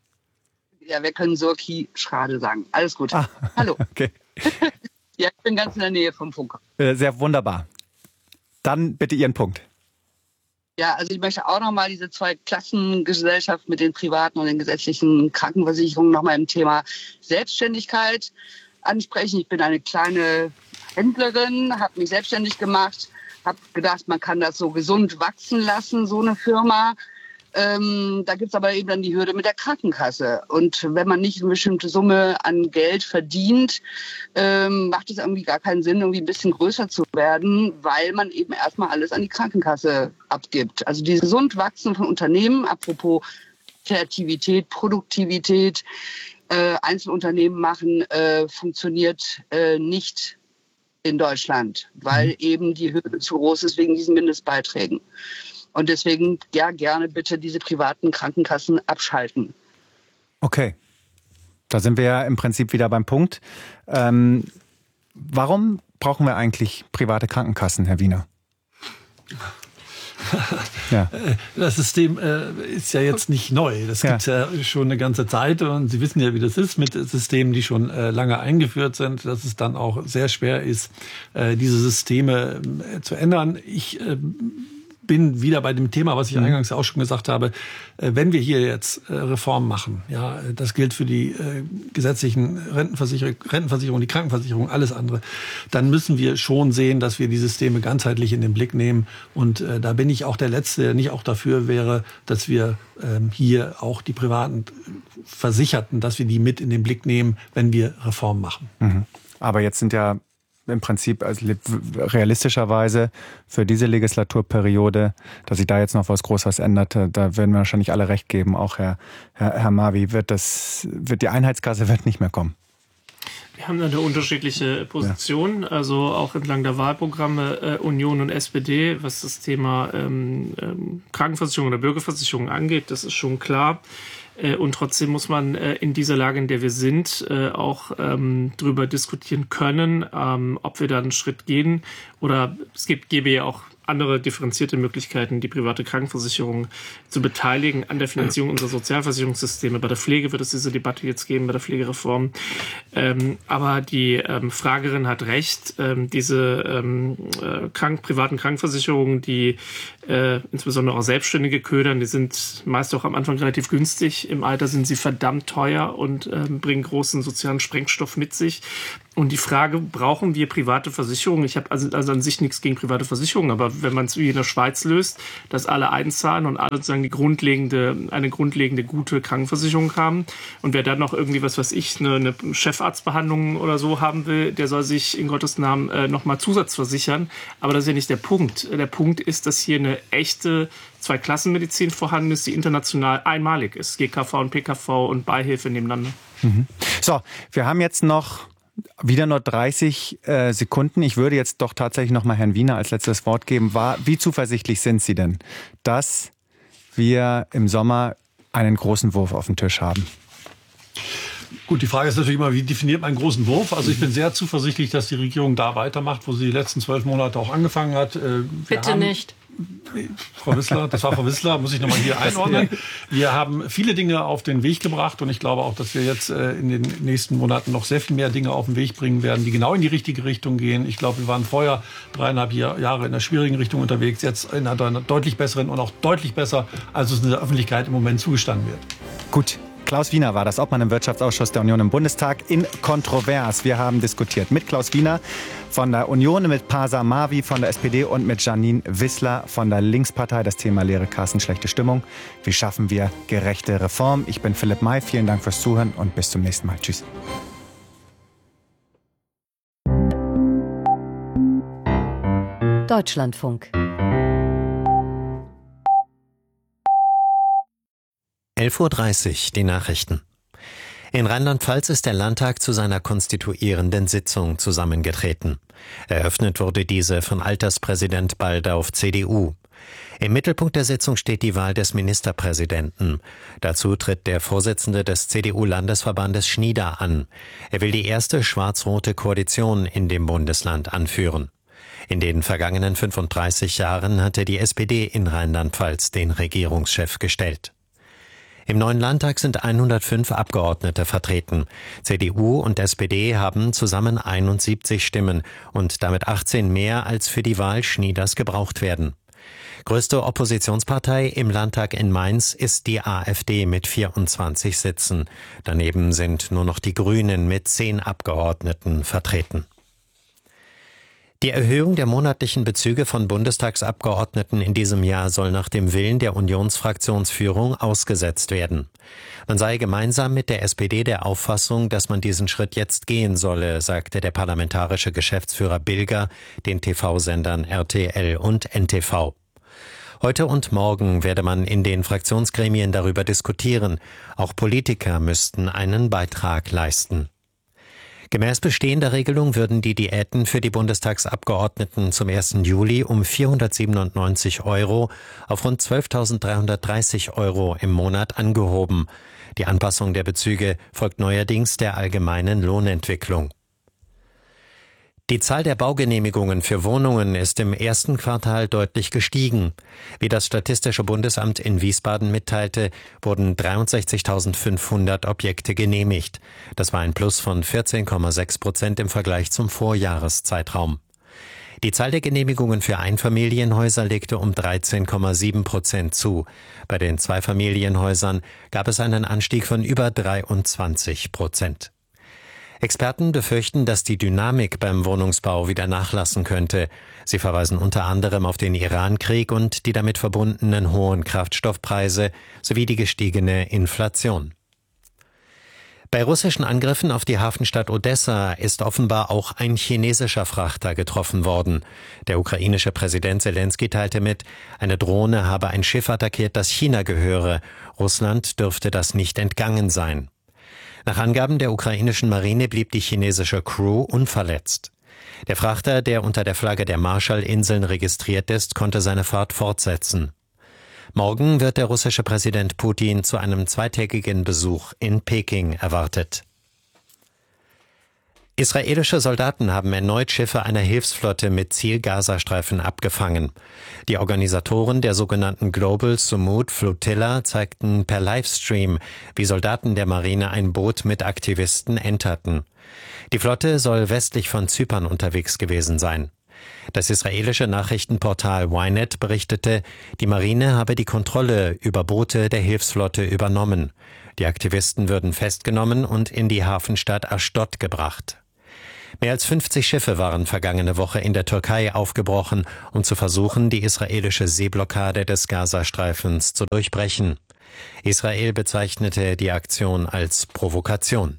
Ja, wir können Surk-Kischrade sagen. Alles gut. Hallo. Okay. Ja, ich bin ganz in der Nähe vom Funkhaus. Sehr wunderbar. Dann bitte Ihren Punkt. Ja, also ich möchte auch nochmal diese Zweiklassengesellschaft mit den privaten und den gesetzlichen Krankenversicherungen nochmal im Thema Selbstständigkeit ansprechen. Ich bin eine kleine Händlerin, habe mich selbstständig gemacht, habe gedacht, man kann das so gesund wachsen lassen, so eine Firma. Da gibt's aber eben dann die Hürde mit der Krankenkasse. Und wenn man nicht eine bestimmte Summe an Geld verdient, macht es irgendwie gar keinen Sinn, irgendwie ein bisschen größer zu werden, weil man eben erstmal alles an die Krankenkasse abgibt. Also dieses gesund Wachsen von Unternehmen, apropos Kreativität, Produktivität, Einzelunternehmen machen, funktioniert nicht in Deutschland, weil eben die Hürde zu groß ist wegen diesen Mindestbeiträgen. Und deswegen, ja, gerne bitte diese privaten Krankenkassen abschalten. Okay, da sind wir ja im Prinzip wieder beim Punkt. Warum brauchen wir eigentlich private Krankenkassen, Herr Wiener? Ja. Das System ist ja jetzt nicht neu. Das gibt es ja schon eine ganze Zeit. Und Sie wissen ja, wie das ist mit Systemen, die schon lange eingeführt sind, dass es dann auch sehr schwer ist, diese Systeme zu ändern. Ich bin wieder bei dem Thema, was ich eingangs auch schon gesagt habe. Wenn wir hier jetzt Reformen machen, ja, das gilt für die gesetzlichen Rentenversicherung, die Krankenversicherung, alles andere, dann müssen wir schon sehen, dass wir die Systeme ganzheitlich in den Blick nehmen. Und da bin ich auch der Letzte, der nicht auch dafür wäre, dass wir hier auch die privaten Versicherten, dass wir die mit in den Blick nehmen, wenn wir Reformen machen. Mhm. Aber jetzt sind ja im Prinzip also realistischerweise für diese Legislaturperiode, dass sich da jetzt noch was Großes ändert, da werden wir wahrscheinlich alle recht geben. Auch Herr Marvi, wird die Einheitskasse wird nicht mehr kommen. Wir haben da eine unterschiedliche Position, also auch entlang der Wahlprogramme Union und SPD, was das Thema Krankenversicherung oder Bürgerversicherung angeht, das ist schon klar. Und trotzdem muss man in dieser Lage, in der wir sind, auch darüber diskutieren können, ob wir da einen Schritt gehen. Oder gäbe ja auch andere differenzierte Möglichkeiten, die private Krankenversicherung zu beteiligen an der Finanzierung unserer Sozialversicherungssysteme. Bei der Pflege wird es diese Debatte jetzt geben, bei der Pflegereform. Aber die Fragerin hat recht. Diese privaten Krankenversicherungen, die insbesondere auch Selbstständige ködern, die sind meist auch am Anfang relativ günstig. Im Alter sind sie verdammt teuer und bringen großen sozialen Sprengstoff mit sich. Und die Frage, brauchen wir private Versicherungen? Ich habe also an sich nichts gegen private Versicherungen, aber wenn man es wie in der Schweiz löst, dass alle einzahlen und alle sozusagen eine grundlegende gute Krankenversicherung haben und wer dann noch irgendwie, was weiß ich, eine Chefarztbehandlung oder so haben will, der soll sich in Gottes Namen nochmal zusatzversichern. Aber das ist ja nicht der Punkt. Der Punkt ist, dass hier eine echte Zweiklassenmedizin vorhanden ist, die international einmalig ist. GKV und PKV und Beihilfe nebeneinander. So, wir haben jetzt wieder nur 30 Sekunden. Ich würde jetzt doch tatsächlich noch mal Herrn Wiener als letztes Wort geben. Wie zuversichtlich sind Sie denn, dass wir im Sommer einen großen Wurf auf dem Tisch haben? Gut, die Frage ist natürlich immer, wie definiert man einen großen Wurf? Also ich bin sehr zuversichtlich, dass die Regierung da weitermacht, wo sie die letzten 12 Monate auch angefangen hat. Bitte nicht. Frau Wissler, das war Frau Wissler, muss ich nochmal hier einordnen. Wir haben viele Dinge auf den Weg gebracht und ich glaube auch, dass wir jetzt in den nächsten Monaten noch sehr viel mehr Dinge auf den Weg bringen werden, die genau in die richtige Richtung gehen. Ich glaube, wir waren vorher 3,5 Jahre in einer schwierigen Richtung unterwegs, jetzt in einer deutlich besseren und auch deutlich besser, als es in der Öffentlichkeit im Moment zugestanden wird. Gut. Klaus Wiener war das, Obmann im Wirtschaftsausschuss der Union im Bundestag in Kontrovers. Wir haben diskutiert mit Klaus Wiener von der Union, mit Pasa Mavi von der SPD und mit Janine Wissler von der Linkspartei. Das Thema leere Kassen, schlechte Stimmung. Wie schaffen wir gerechte Reform? Ich bin Philipp May. Vielen Dank fürs Zuhören und bis zum nächsten Mal. Tschüss. Deutschlandfunk. 11:30 Uhr, die Nachrichten. In Rheinland-Pfalz ist der Landtag zu seiner konstituierenden Sitzung zusammengetreten. Eröffnet wurde diese von Alterspräsident Baldauf, CDU. Im Mittelpunkt der Sitzung steht die Wahl des Ministerpräsidenten. Dazu tritt der Vorsitzende des CDU-Landesverbandes Schnieder an. Er will die erste schwarz-rote Koalition in dem Bundesland anführen. In den vergangenen 35 Jahren hatte die SPD in Rheinland-Pfalz den Regierungschef gestellt. Im neuen Landtag sind 105 Abgeordnete vertreten. CDU und SPD haben zusammen 71 Stimmen und damit 18 mehr, als für die Wahl Schnieders gebraucht werden. Größte Oppositionspartei im Landtag in Mainz ist die AfD mit 24 Sitzen. Daneben sind nur noch die Grünen mit 10 Abgeordneten vertreten. Die Erhöhung der monatlichen Bezüge von Bundestagsabgeordneten in diesem Jahr soll nach dem Willen der Unionsfraktionsführung ausgesetzt werden. Man sei gemeinsam mit der SPD der Auffassung, dass man diesen Schritt jetzt gehen solle, sagte der parlamentarische Geschäftsführer Bilger den TV-Sendern RTL und NTV. Heute und morgen werde man in den Fraktionsgremien darüber diskutieren. Auch Politiker müssten einen Beitrag leisten. Gemäß bestehender Regelung würden die Diäten für die Bundestagsabgeordneten zum 1. Juli um 497 € auf rund 12.330 € im Monat angehoben. Die Anpassung der Bezüge folgt neuerdings der allgemeinen Lohnentwicklung. Die Zahl der Baugenehmigungen für Wohnungen ist im ersten Quartal deutlich gestiegen. Wie das Statistische Bundesamt in Wiesbaden mitteilte, wurden 63.500 Objekte genehmigt. Das war ein Plus von 14,6% im Vergleich zum Vorjahreszeitraum. Die Zahl der Genehmigungen für Einfamilienhäuser legte um 13,7% zu. Bei den Zweifamilienhäusern gab es einen Anstieg von über 23%. Experten befürchten, dass die Dynamik beim Wohnungsbau wieder nachlassen könnte. Sie verweisen unter anderem auf den Iran-Krieg und die damit verbundenen hohen Kraftstoffpreise sowie die gestiegene Inflation. Bei russischen Angriffen auf die Hafenstadt Odessa ist offenbar auch ein chinesischer Frachter getroffen worden. Der ukrainische Präsident Selenskyj teilte mit, eine Drohne habe ein Schiff attackiert, das China gehöre. Russland dürfte das nicht entgangen sein. Nach Angaben der ukrainischen Marine blieb die chinesische Crew unverletzt. Der Frachter, der unter der Flagge der Marshallinseln registriert ist, konnte seine Fahrt fortsetzen. Morgen wird der russische Präsident Putin zu einem zweitägigen Besuch in Peking erwartet. Israelische Soldaten haben erneut Schiffe einer Hilfsflotte mit Ziel-Gazastreifen abgefangen. Die Organisatoren der sogenannten Global Sumud Flotilla zeigten per Livestream, wie Soldaten der Marine ein Boot mit Aktivisten enterten. Die Flotte soll westlich von Zypern unterwegs gewesen sein. Das israelische Nachrichtenportal Ynet berichtete, die Marine habe die Kontrolle über Boote der Hilfsflotte übernommen. Die Aktivisten würden festgenommen und in die Hafenstadt Aschdod gebracht. Mehr als 50 Schiffe waren vergangene Woche in der Türkei aufgebrochen, um zu versuchen, die israelische Seeblockade des Gazastreifens zu durchbrechen. Israel bezeichnete die Aktion als Provokation.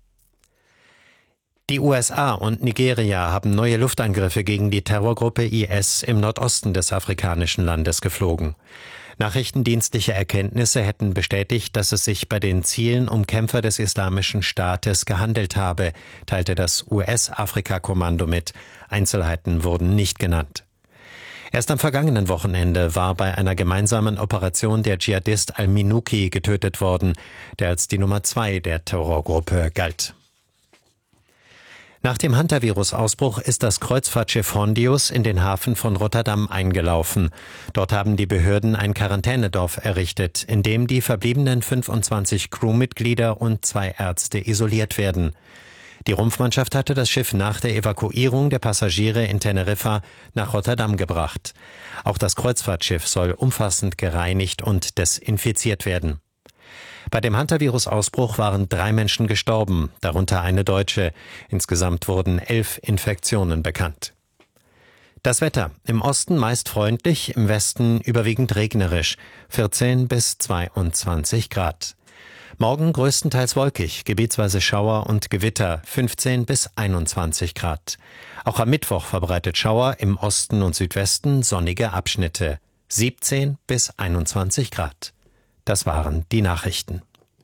Die USA und Nigeria haben neue Luftangriffe gegen die Terrorgruppe IS im Nordosten des afrikanischen Landes geflogen. Nachrichtendienstliche Erkenntnisse hätten bestätigt, dass es sich bei den Zielen um Kämpfer des Islamischen Staates gehandelt habe, teilte das US-Afrika-Kommando mit. Einzelheiten wurden nicht genannt. Erst am vergangenen Wochenende war bei einer gemeinsamen Operation der Dschihadist al-Minuki getötet worden, der als die Nummer 2 der Terrorgruppe galt. Nach dem Hantavirus-Ausbruch ist das Kreuzfahrtschiff Hondius in den Hafen von Rotterdam eingelaufen. Dort haben die Behörden ein Quarantänedorf errichtet, in dem die verbliebenen 25 Crewmitglieder und 2 Ärzte isoliert werden. Die Rumpfmannschaft hatte das Schiff nach der Evakuierung der Passagiere in Teneriffa nach Rotterdam gebracht. Auch das Kreuzfahrtschiff soll umfassend gereinigt und desinfiziert werden. Bei dem Hantavirus-Ausbruch waren 3 Menschen gestorben, darunter eine Deutsche. Insgesamt wurden 11 Infektionen bekannt. Das Wetter: im Osten meist freundlich, im Westen überwiegend regnerisch, 14 bis 22 Grad. Morgen größtenteils wolkig, gebietsweise Schauer und Gewitter, 15 bis 21 Grad. Auch am Mittwoch verbreitet Schauer, im Osten und Südwesten sonnige Abschnitte, 17 bis 21 Grad. Das waren die Nachrichten.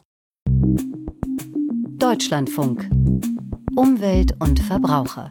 Deutschlandfunk. Umwelt und Verbraucher.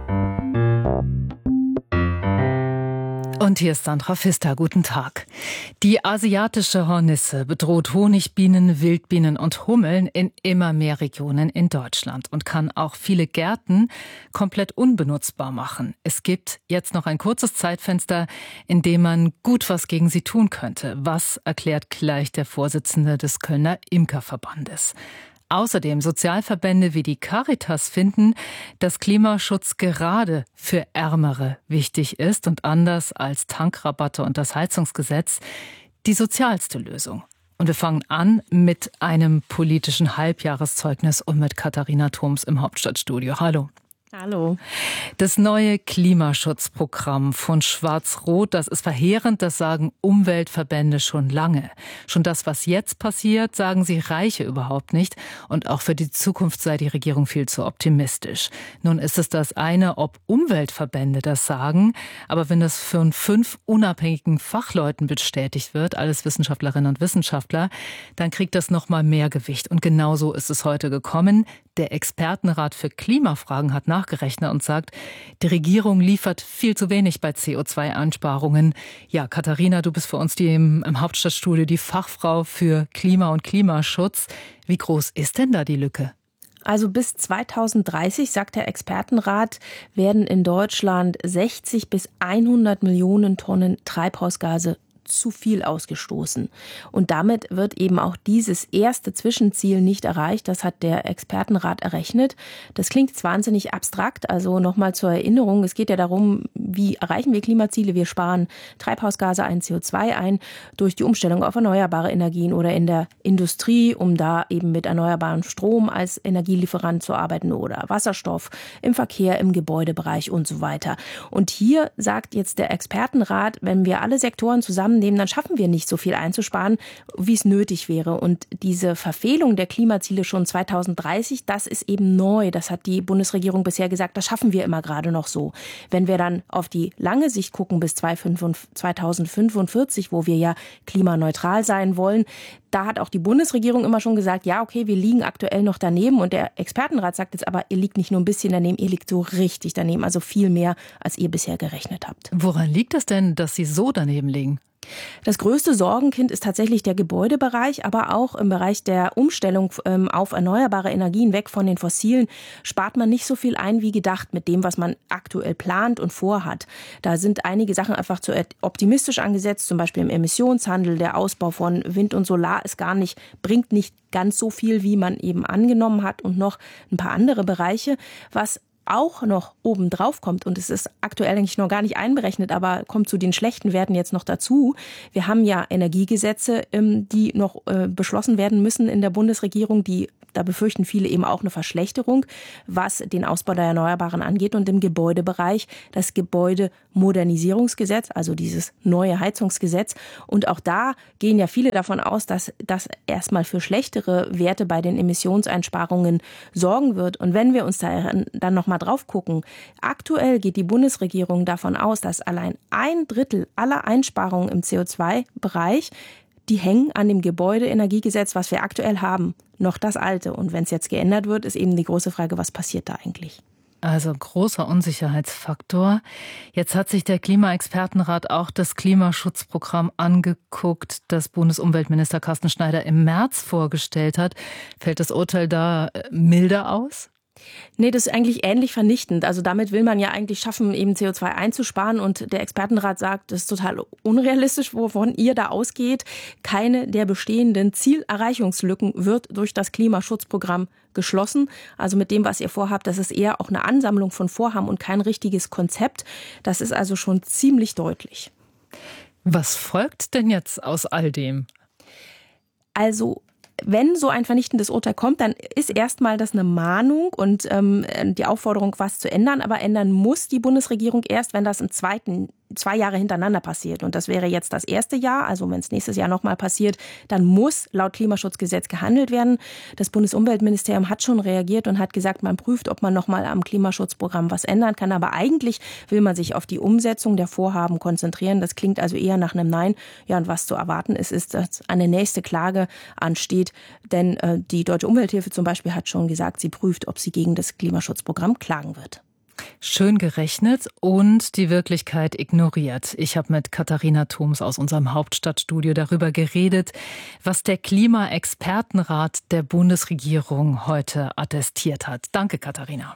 Und hier ist Sandra Pfister. Guten Tag. Die asiatische Hornisse bedroht Honigbienen, Wildbienen und Hummeln in immer mehr Regionen in Deutschland und kann auch viele Gärten komplett unbenutzbar machen. Es gibt jetzt noch ein kurzes Zeitfenster, in dem man gut was gegen sie tun könnte. Was erklärt gleich der Vorsitzende des Kölner Imkerverbandes. Außerdem Sozialverbände wie die Caritas finden, dass Klimaschutz gerade für Ärmere wichtig ist und anders als Tankrabatte und das Heizungsgesetz die sozialste Lösung. Und wir fangen an mit einem politischen Halbjahreszeugnis und mit Katharina Thoms im Hauptstadtstudio. Hallo. Hallo. Das neue Klimaschutzprogramm von Schwarz-Rot, das ist verheerend, das sagen Umweltverbände schon lange. Schon das, was jetzt passiert, sagen sie, reiche überhaupt nicht. Und auch für die Zukunft sei die Regierung viel zu optimistisch. Nun ist es das eine, ob Umweltverbände das sagen, aber wenn das von 5 unabhängigen Fachleuten bestätigt wird, alles Wissenschaftlerinnen und Wissenschaftler, dann kriegt das noch mal mehr Gewicht. Und genauso ist es heute gekommen. Der Expertenrat für Klimafragen hat nachgerechnet und sagt, die Regierung liefert viel zu wenig bei CO2-Einsparungen. Ja, Katharina, du bist für uns im Hauptstadtstudio die Fachfrau für Klima und Klimaschutz. Wie groß ist denn da die Lücke? Also bis 2030, sagt der Expertenrat, werden in Deutschland 60 bis 100 Millionen Tonnen Treibhausgase zu viel ausgestoßen. Und damit wird eben auch dieses erste Zwischenziel nicht erreicht. Das hat der Expertenrat errechnet. Das klingt jetzt wahnsinnig abstrakt. Also nochmal zur Erinnerung, es geht ja darum, wie erreichen wir Klimaziele? Wir sparen Treibhausgase ein, CO2 ein durch die Umstellung auf erneuerbare Energien oder in der Industrie, um da eben mit erneuerbarem Strom als Energielieferant zu arbeiten oder Wasserstoff im Verkehr, im Gebäudebereich und so weiter. Und hier sagt jetzt der Expertenrat, wenn wir alle Sektoren zusammennehmen, dann schaffen wir nicht so viel einzusparen, wie es nötig wäre. Und diese Verfehlung der Klimaziele schon 2030, das ist eben neu. Das hat die Bundesregierung bisher gesagt, das schaffen wir immer gerade noch so. Wenn wir dann auf die lange Sicht gucken bis 2045, wo wir ja klimaneutral sein wollen, da hat auch die Bundesregierung immer schon gesagt, ja, okay, wir liegen aktuell noch daneben. Und der Expertenrat sagt jetzt aber, ihr liegt nicht nur ein bisschen daneben, ihr liegt so richtig daneben, also viel mehr, als ihr bisher gerechnet habt. Woran liegt es denn, dass Sie so daneben liegen? Das größte Sorgenkind ist tatsächlich der Gebäudebereich, aber auch im Bereich der Umstellung auf erneuerbare Energien weg von den fossilen spart man nicht so viel ein wie gedacht mit dem, was man aktuell plant und vorhat. Da sind einige Sachen einfach zu optimistisch angesetzt, zum Beispiel im Emissionshandel, der Ausbau von Wind und Solar bringt nicht ganz so viel, wie man eben angenommen hat, und noch ein paar andere Bereiche, was auch noch oben drauf kommt, und es ist aktuell eigentlich noch gar nicht einberechnet, aber kommt zu den schlechten Werten jetzt noch dazu. Wir haben ja Energiegesetze, die noch beschlossen werden müssen in der Bundesregierung, da befürchten viele eben auch eine Verschlechterung, was den Ausbau der Erneuerbaren angeht. Und im Gebäudebereich das Gebäudemodernisierungsgesetz, also dieses neue Heizungsgesetz. Und auch da gehen ja viele davon aus, dass das erstmal für schlechtere Werte bei den Emissionseinsparungen sorgen wird. Und wenn wir uns da dann nochmal drauf gucken, aktuell geht die Bundesregierung davon aus, dass allein 1/3 aller Einsparungen im CO2-Bereich, die hängen an dem Gebäudeenergiegesetz, was wir aktuell haben, noch das alte. Und wenn es jetzt geändert wird, ist eben die große Frage, was passiert da eigentlich? Also großer Unsicherheitsfaktor. Jetzt hat sich der Klimaexpertenrat auch das Klimaschutzprogramm angeguckt, das Bundesumweltminister Carsten Schneider im März vorgestellt hat. Fällt das Urteil da milder aus? Nee, das ist eigentlich ähnlich vernichtend. Also damit will man ja eigentlich schaffen, eben CO2 einzusparen. Und der Expertenrat sagt, das ist total unrealistisch, wovon ihr da ausgeht. Keine der bestehenden Zielerreichungslücken wird durch das Klimaschutzprogramm geschlossen. Also mit dem, was ihr vorhabt, das ist eher auch eine Ansammlung von Vorhaben und kein richtiges Konzept. Das ist also schon ziemlich deutlich. Was folgt denn jetzt aus all dem? Also wenn so ein vernichtendes Urteil kommt, dann ist erstmal das eine Mahnung und die Aufforderung, was zu ändern. Aber ändern muss die Bundesregierung erst, wenn das im 2 Jahre hintereinander passiert. Und das wäre jetzt das erste Jahr. Also wenn es nächstes Jahr nochmal passiert, dann muss laut Klimaschutzgesetz gehandelt werden. Das Bundesumweltministerium hat schon reagiert und hat gesagt, man prüft, ob man nochmal am Klimaschutzprogramm was ändern kann. Aber eigentlich will man sich auf die Umsetzung der Vorhaben konzentrieren. Das klingt also eher nach einem Nein. Ja, und was zu erwarten ist, dass eine nächste Klage ansteht. Denn die Deutsche Umwelthilfe zum Beispiel hat schon gesagt, sie prüft, ob sie gegen das Klimaschutzprogramm klagen wird. Schön gerechnet und die Wirklichkeit ignoriert. Ich habe mit Katharina Thoms aus unserem Hauptstadtstudio darüber geredet, was der Klimaexpertenrat der Bundesregierung heute attestiert hat. Danke, Katharina.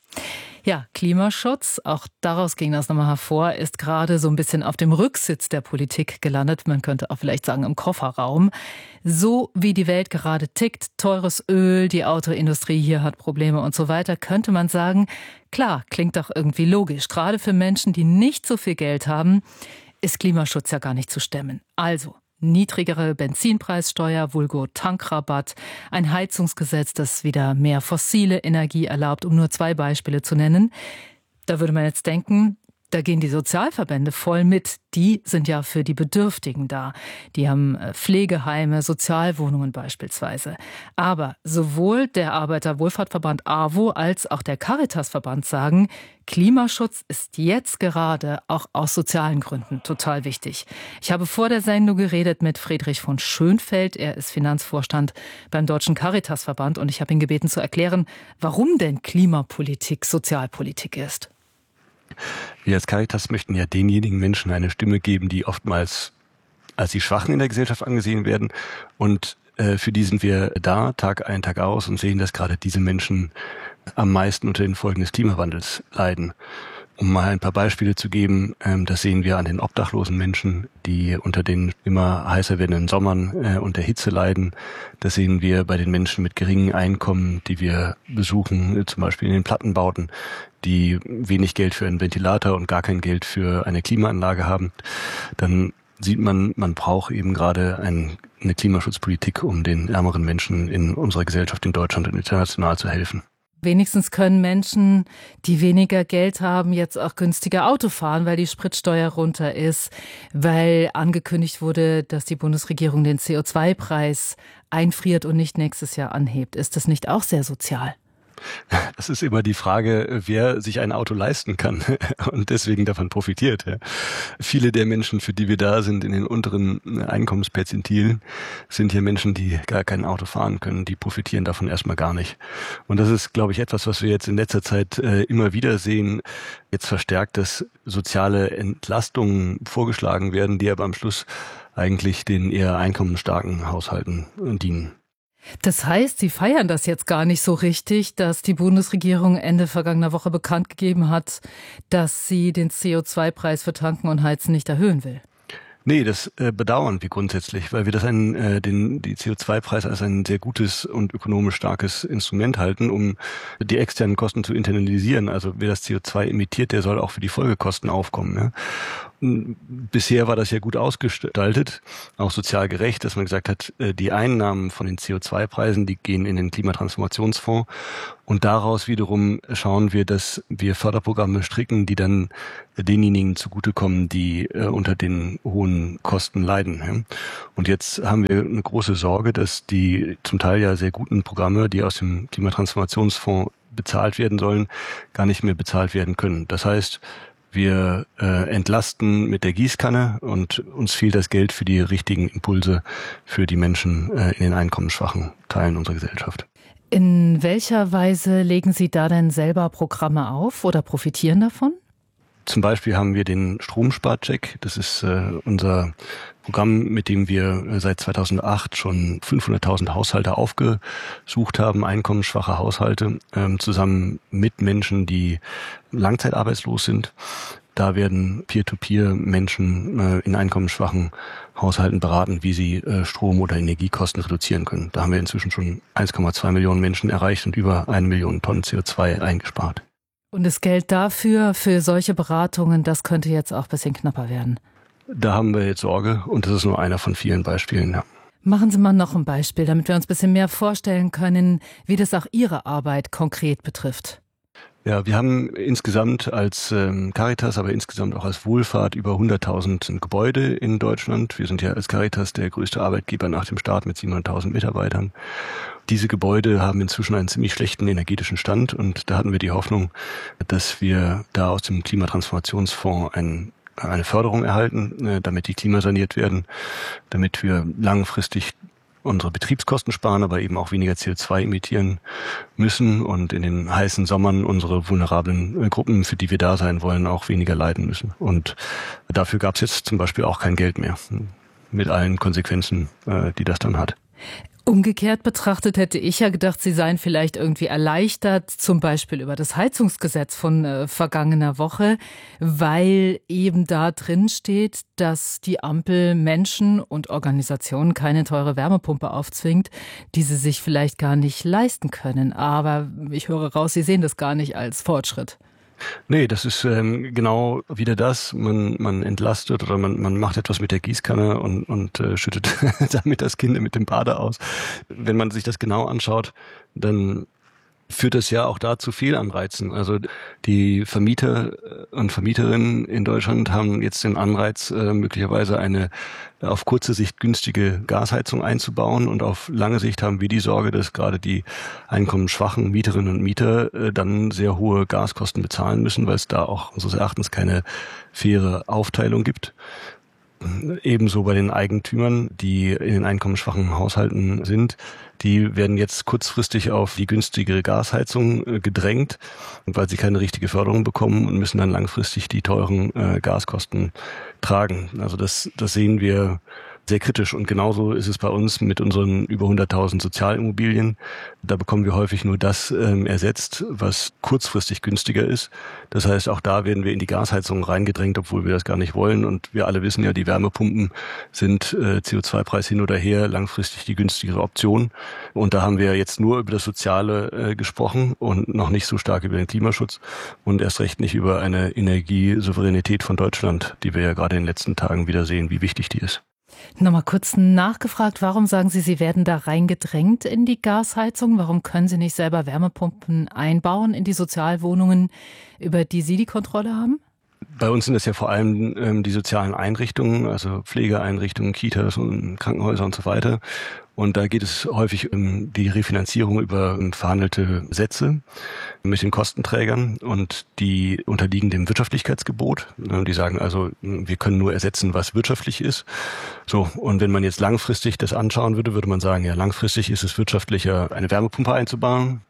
Ja, Klimaschutz, auch daraus ging das nochmal hervor, ist gerade so ein bisschen auf dem Rücksitz der Politik gelandet. Man könnte auch vielleicht sagen im Kofferraum. So wie die Welt gerade tickt, teures Öl, die Autoindustrie hier hat Probleme und so weiter, könnte man sagen, klar, klingt doch irgendwie logisch. Gerade für Menschen, die nicht so viel Geld haben, ist Klimaschutz ja gar nicht zu stemmen. Also niedrigere Benzinpreissteuer, vulgo Tankrabatt, ein Heizungsgesetz, das wieder mehr fossile Energie erlaubt, um nur 2 Beispiele zu nennen. Da würde man jetzt denken, da gehen die Sozialverbände voll mit. Die sind ja für die Bedürftigen da. Die haben Pflegeheime, Sozialwohnungen beispielsweise. Aber sowohl der Arbeiterwohlfahrtverband AWO als auch der Caritasverband sagen, Klimaschutz ist jetzt gerade auch aus sozialen Gründen total wichtig. Ich habe vor der Sendung geredet mit Friedrich von Schönfeld. Er ist Finanzvorstand beim Deutschen Caritasverband und ich habe ihn gebeten zu erklären, warum denn Klimapolitik Sozialpolitik ist. Wir als Caritas möchten ja denjenigen Menschen eine Stimme geben, die oftmals als die Schwachen in der Gesellschaft angesehen werden. Und für die sind wir da, Tag ein, Tag aus, und sehen, dass gerade diese Menschen am meisten unter den Folgen des Klimawandels leiden. Um mal ein paar Beispiele zu geben, das sehen wir an den obdachlosen Menschen, die unter den immer heißer werdenden Sommern und der Hitze leiden. Das sehen wir bei den Menschen mit geringen Einkommen, die wir besuchen, zum Beispiel in den Plattenbauten, die wenig Geld für einen Ventilator und gar kein Geld für eine Klimaanlage haben. Dann sieht man, man braucht eben gerade eine Klimaschutzpolitik, um den ärmeren Menschen in unserer Gesellschaft in Deutschland und international zu helfen. Wenigstens können Menschen, die weniger Geld haben, jetzt auch günstiger Auto fahren, weil die Spritsteuer runter ist, weil angekündigt wurde, dass die Bundesregierung den CO2-Preis einfriert und nicht nächstes Jahr anhebt. Ist das nicht auch sehr sozial? Das ist immer die Frage, wer sich ein Auto leisten kann und deswegen davon profitiert. Ja. Viele der Menschen, für die wir da sind, in den unteren Einkommensperzentilen, sind ja Menschen, die gar kein Auto fahren können. Die profitieren davon erstmal gar nicht. Und das ist, glaube ich, etwas, was wir jetzt in letzter Zeit immer wieder sehen. Jetzt verstärkt, dass soziale Entlastungen vorgeschlagen werden, die aber am Schluss eigentlich den eher einkommensstarken Haushalten dienen. Das heißt, Sie feiern das jetzt gar nicht so richtig, dass die Bundesregierung Ende vergangener Woche bekannt gegeben hat, dass sie den CO2-Preis für Tanken und Heizen nicht erhöhen will. Nee, das bedauern wir grundsätzlich, weil wir das die CO2-Preis als ein sehr gutes und ökonomisch starkes Instrument halten, um die externen Kosten zu internalisieren. Also wer das CO2 emittiert, der soll auch für die Folgekosten aufkommen. Ja? Bisher war das ja gut ausgestaltet, auch sozial gerecht, dass man gesagt hat, die Einnahmen von den CO2-Preisen, die gehen in den Klimatransformationsfonds und daraus wiederum schauen wir, dass wir Förderprogramme stricken, die dann denjenigen zugutekommen, die unter den hohen Kosten leiden. Ja. Und jetzt haben wir eine große Sorge, dass die zum Teil ja sehr guten Programme, die aus dem Klimatransformationsfonds bezahlt werden sollen, gar nicht mehr bezahlt werden können. Das heißt, wir entlasten mit der Gießkanne und uns fehlt das Geld für die richtigen Impulse für die Menschen in den einkommensschwachen Teilen unserer Gesellschaft. In welcher Weise legen Sie da denn selber Programme auf oder profitieren davon? Zum Beispiel haben wir den Stromsparcheck. Das ist unser Programm, mit dem wir seit 2008 schon 500.000 Haushalte aufgesucht haben, einkommensschwache Haushalte, zusammen mit Menschen, die langzeitarbeitslos sind. Da werden Peer-to-Peer Menschen in einkommensschwachen Haushalten beraten, wie sie Strom- oder Energiekosten reduzieren können. Da haben wir inzwischen schon 1,2 Millionen Menschen erreicht und über 1 Million Tonnen CO2 eingespart. Und das Geld dafür, für solche Beratungen, das könnte jetzt auch ein bisschen knapper werden. Da haben wir jetzt Sorge und das ist nur einer von vielen Beispielen. Ja. Machen Sie mal noch ein Beispiel, damit wir uns ein bisschen mehr vorstellen können, wie das auch Ihre Arbeit konkret betrifft. Ja, wir haben insgesamt als Caritas, aber insgesamt auch als Wohlfahrt über 100.000 Gebäude in Deutschland. Wir sind ja als Caritas der größte Arbeitgeber nach dem Staat mit 700.000 Mitarbeitern. Diese Gebäude haben inzwischen einen ziemlich schlechten energetischen Stand und da hatten wir die Hoffnung, dass wir da aus dem Klimatransformationsfonds eine Förderung erhalten, damit die klimasaniert werden, damit wir langfristig unsere Betriebskosten sparen, aber eben auch weniger CO2 emittieren müssen und in den heißen Sommern unsere vulnerablen Gruppen, für die wir da sein wollen, auch weniger leiden müssen. Und dafür gab es jetzt zum Beispiel auch kein Geld mehr, mit allen Konsequenzen, die das dann hat. Umgekehrt betrachtet hätte ich ja gedacht, Sie seien vielleicht irgendwie erleichtert, zum Beispiel über das Heizungsgesetz von vergangener Woche, weil eben da drin steht, dass die Ampel Menschen und Organisationen keine teure Wärmepumpe aufzwingt, die sie sich vielleicht gar nicht leisten können. Aber ich höre raus, Sie sehen das gar nicht als Fortschritt. Nee, das ist genau wieder das. Man entlastet oder man macht etwas mit der Gießkanne und schüttet damit das Kind mit dem Bade aus. Wenn man sich das genau anschaut, dann führt das ja auch da zu Fehlanreizen. Also die Vermieter und Vermieterinnen in Deutschland haben jetzt den Anreiz, möglicherweise eine auf kurze Sicht günstige Gasheizung einzubauen. Und auf lange Sicht haben wir die Sorge, dass gerade die einkommensschwachen Mieterinnen und Mieter dann sehr hohe Gaskosten bezahlen müssen, weil es da auch unseres Erachtens keine faire Aufteilung gibt. Ebenso bei den Eigentümern, die in den einkommensschwachen Haushalten sind. Die werden jetzt kurzfristig auf die günstigere Gasheizung gedrängt, weil sie keine richtige Förderung bekommen und müssen dann langfristig die teuren Gaskosten tragen. Also das sehen wir sehr kritisch. Und genauso ist es bei uns mit unseren über 100.000 Sozialimmobilien. Da bekommen wir häufig nur das ersetzt, was kurzfristig günstiger ist. Das heißt, auch da werden wir in die Gasheizung reingedrängt, obwohl wir das gar nicht wollen. Und wir alle wissen ja, die Wärmepumpen sind CO2-Preis hin oder her langfristig die günstigere Option. Und da haben wir jetzt nur über das Soziale gesprochen und noch nicht so stark über den Klimaschutz und erst recht nicht über eine Energiesouveränität von Deutschland, die wir ja gerade in den letzten Tagen wieder sehen, wie wichtig die ist. Nochmal kurz nachgefragt, warum sagen Sie, Sie werden da reingedrängt in die Gasheizung? Warum können Sie nicht selber Wärmepumpen einbauen in die Sozialwohnungen, über die Sie die Kontrolle haben? Bei uns sind es ja vor allem die sozialen Einrichtungen, also Pflegeeinrichtungen, Kitas und Krankenhäuser und so weiter. Und da geht es häufig um die Refinanzierung über verhandelte Sätze mit den Kostenträgern, und die unterliegen dem Wirtschaftlichkeitsgebot. Die sagen also, wir können nur ersetzen, was wirtschaftlich ist. So, und wenn man jetzt langfristig das anschauen würde, würde man sagen, ja, langfristig ist es wirtschaftlicher, eine Wärmepumpe einzubauen.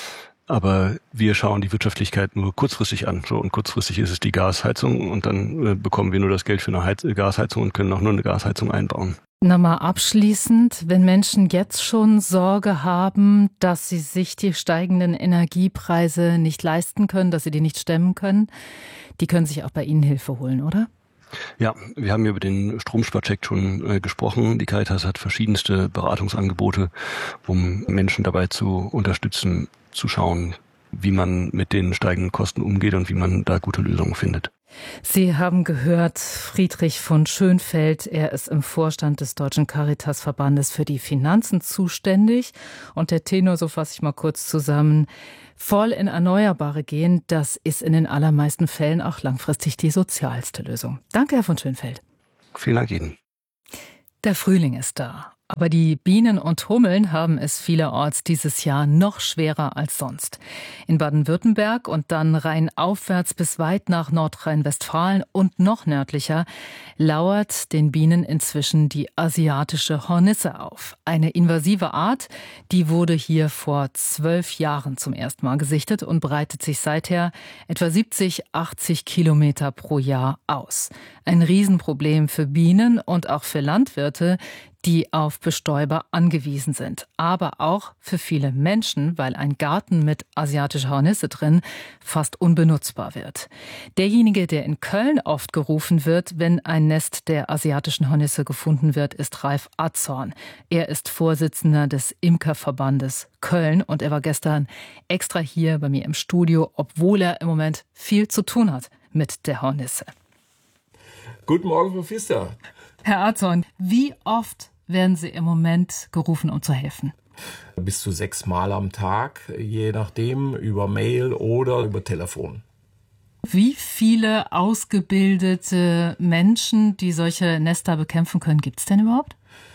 Aber wir schauen die Wirtschaftlichkeit nur kurzfristig an. So, und kurzfristig ist es die Gasheizung, und dann bekommen wir nur das Geld für eine Gasheizung und können auch nur eine Gasheizung einbauen. Nochmal abschließend, wenn Menschen jetzt schon Sorge haben, dass sie sich die steigenden Energiepreise nicht leisten können, dass sie die nicht stemmen können, die können sich auch bei Ihnen Hilfe holen, oder? Ja, wir haben über den Stromsparcheck schon gesprochen. Die Caritas hat verschiedenste Beratungsangebote, um Menschen dabei zu unterstützen, zu schauen, wie man mit den steigenden Kosten umgeht und wie man da gute Lösungen findet. Sie haben gehört, Friedrich von Schönfeld, er ist im Vorstand des Deutschen Caritas-Verbandes für die Finanzen zuständig. Und der Tenor, so fasse ich mal kurz zusammen, voll in Erneuerbare gehen, das ist in den allermeisten Fällen auch langfristig die sozialste Lösung. Danke, Herr von Schönfeld. Vielen Dank Ihnen. Der Frühling ist da. Aber die Bienen und Hummeln haben es vielerorts dieses Jahr noch schwerer als sonst. In Baden-Württemberg und dann rheinaufwärts bis weit nach Nordrhein-Westfalen und noch nördlicher lauert den Bienen inzwischen die asiatische Hornisse auf. Eine invasive Art, die wurde hier vor 12 Jahren zum ersten Mal gesichtet und breitet sich seither etwa 70, 80 Kilometer pro Jahr aus. Ein Riesenproblem für Bienen und auch für Landwirte, die auf Bestäuber angewiesen sind. Aber auch für viele Menschen, weil ein Garten mit asiatischer Hornisse drin fast unbenutzbar wird. Derjenige, der in Köln oft gerufen wird, wenn ein Nest der asiatischen Hornisse gefunden wird, ist Ralf Azorn. Er ist Vorsitzender des Imkerverbandes Köln und er war gestern extra hier bei mir im Studio, obwohl er im Moment viel zu tun hat mit der Hornisse. Guten Morgen, Frau Pfister. Herr Azorn, wie oft werden Sie im Moment gerufen, um zu helfen? Bis zu 6 Mal am Tag, je nachdem, über Mail oder über Telefon. Wie viele ausgebildete Menschen, die solche Nester bekämpfen können, gibt es denn überhaupt?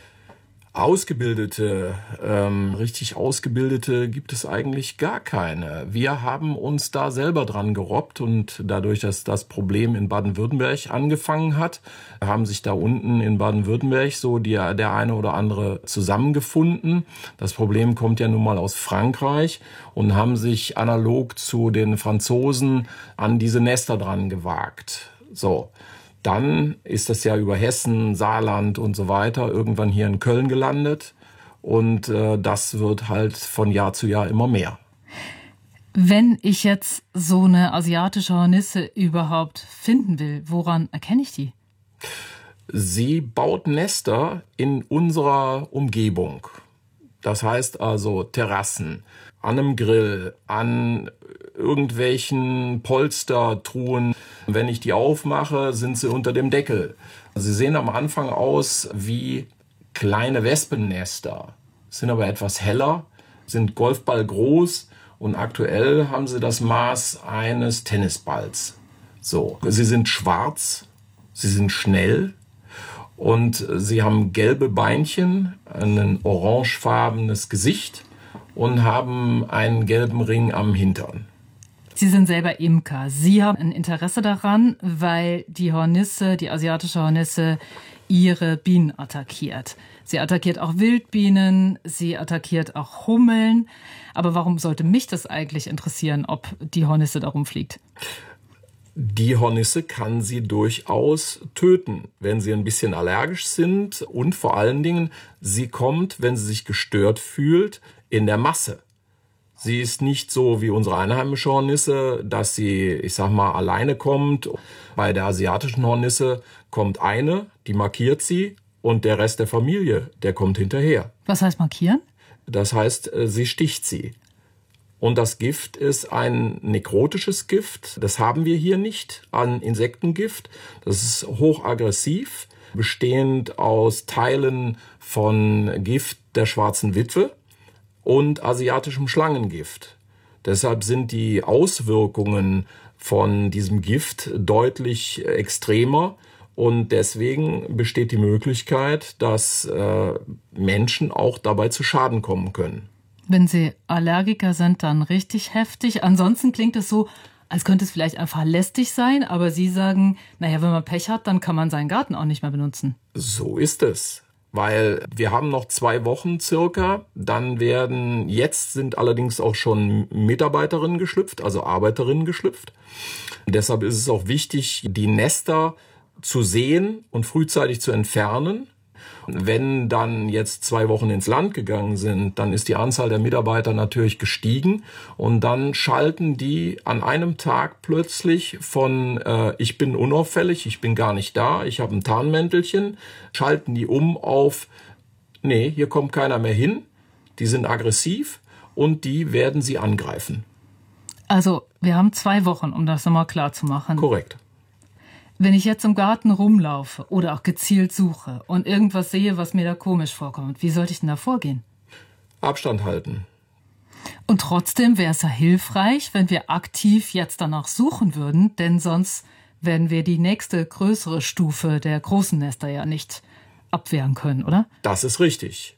Ausgebildete, richtig Ausgebildete gibt es eigentlich gar keine. Wir haben uns da selber dran gerobbt und dadurch, dass das Problem in Baden-Württemberg angefangen hat, haben sich da unten in Baden-Württemberg so der eine oder andere zusammengefunden. Das Problem kommt ja nun mal aus Frankreich und haben sich analog zu den Franzosen an diese Nester dran gewagt. So. Dann ist das ja über Hessen, Saarland und so weiter irgendwann hier in Köln gelandet. Und das wird halt von Jahr zu Jahr immer mehr. Wenn ich jetzt so eine asiatische Hornisse überhaupt finden will, woran erkenne ich die? Sie baut Nester in unserer Umgebung. Das heißt also Terrassen, an einem Grill, an irgendwelchen Polstertruhen. Wenn ich die aufmache, sind sie unter dem Deckel. Sie sehen am Anfang aus wie kleine Wespennester, sind aber etwas heller, sind Golfball groß und aktuell haben sie das Maß eines Tennisballs. So, sie sind schwarz, sie sind schnell und sie haben gelbe Beinchen, ein orangefarbenes Gesicht und haben einen gelben Ring am Hintern. Sie sind selber Imker. Sie haben ein Interesse daran, weil die Hornisse, die asiatische Hornisse, ihre Bienen attackiert. Sie attackiert auch Wildbienen, sie attackiert auch Hummeln. Aber warum sollte mich das eigentlich interessieren, ob die Hornisse da rumfliegt? Die Hornisse kann sie durchaus töten, wenn sie ein bisschen allergisch sind. Und vor allen Dingen, sie kommt, wenn sie sich gestört fühlt, in der Masse. Sie ist nicht so wie unsere einheimische Hornisse, dass sie, ich sag mal, alleine kommt. Bei der asiatischen Hornisse kommt eine, die markiert sie und der Rest der Familie, der kommt hinterher. Was heißt markieren? Das heißt, sie sticht sie. Und das Gift ist ein nekrotisches Gift. Das haben wir hier nicht an Insektengift. Das ist hochaggressiv, bestehend aus Teilen von Gift der schwarzen Witwe und asiatischem Schlangengift. Deshalb sind die Auswirkungen von diesem Gift deutlich extremer. Und deswegen besteht die Möglichkeit, dass Menschen auch dabei zu Schaden kommen können. Wenn Sie Allergiker sind, dann richtig heftig. Ansonsten klingt es so, als könnte es vielleicht einfach lästig sein. Aber Sie sagen, naja, wenn man Pech hat, dann kann man seinen Garten auch nicht mehr benutzen. So ist es. Weil wir haben noch 2 Wochen circa. Jetzt sind allerdings auch schon Mitarbeiterinnen geschlüpft, also Arbeiterinnen geschlüpft. Und deshalb ist es auch wichtig, die Nester zu sehen und frühzeitig zu entfernen. Wenn dann jetzt 2 Wochen ins Land gegangen sind, dann ist die Anzahl der Mitarbeiter natürlich gestiegen und dann schalten die an einem Tag plötzlich von ich bin unauffällig, ich bin gar nicht da, ich habe ein Tarnmäntelchen, schalten die um auf nee, hier kommt keiner mehr hin, die sind aggressiv und die werden sie angreifen. Also wir haben 2 Wochen, um das nochmal klar zu machen. Korrekt. Wenn ich jetzt im Garten rumlaufe oder auch gezielt suche und irgendwas sehe, was mir da komisch vorkommt, wie sollte ich denn da vorgehen? Abstand halten. Und trotzdem wäre es ja hilfreich, wenn wir aktiv jetzt danach suchen würden, denn sonst werden wir die nächste größere Stufe der großen Nester ja nicht abwehren können, oder? Das ist richtig.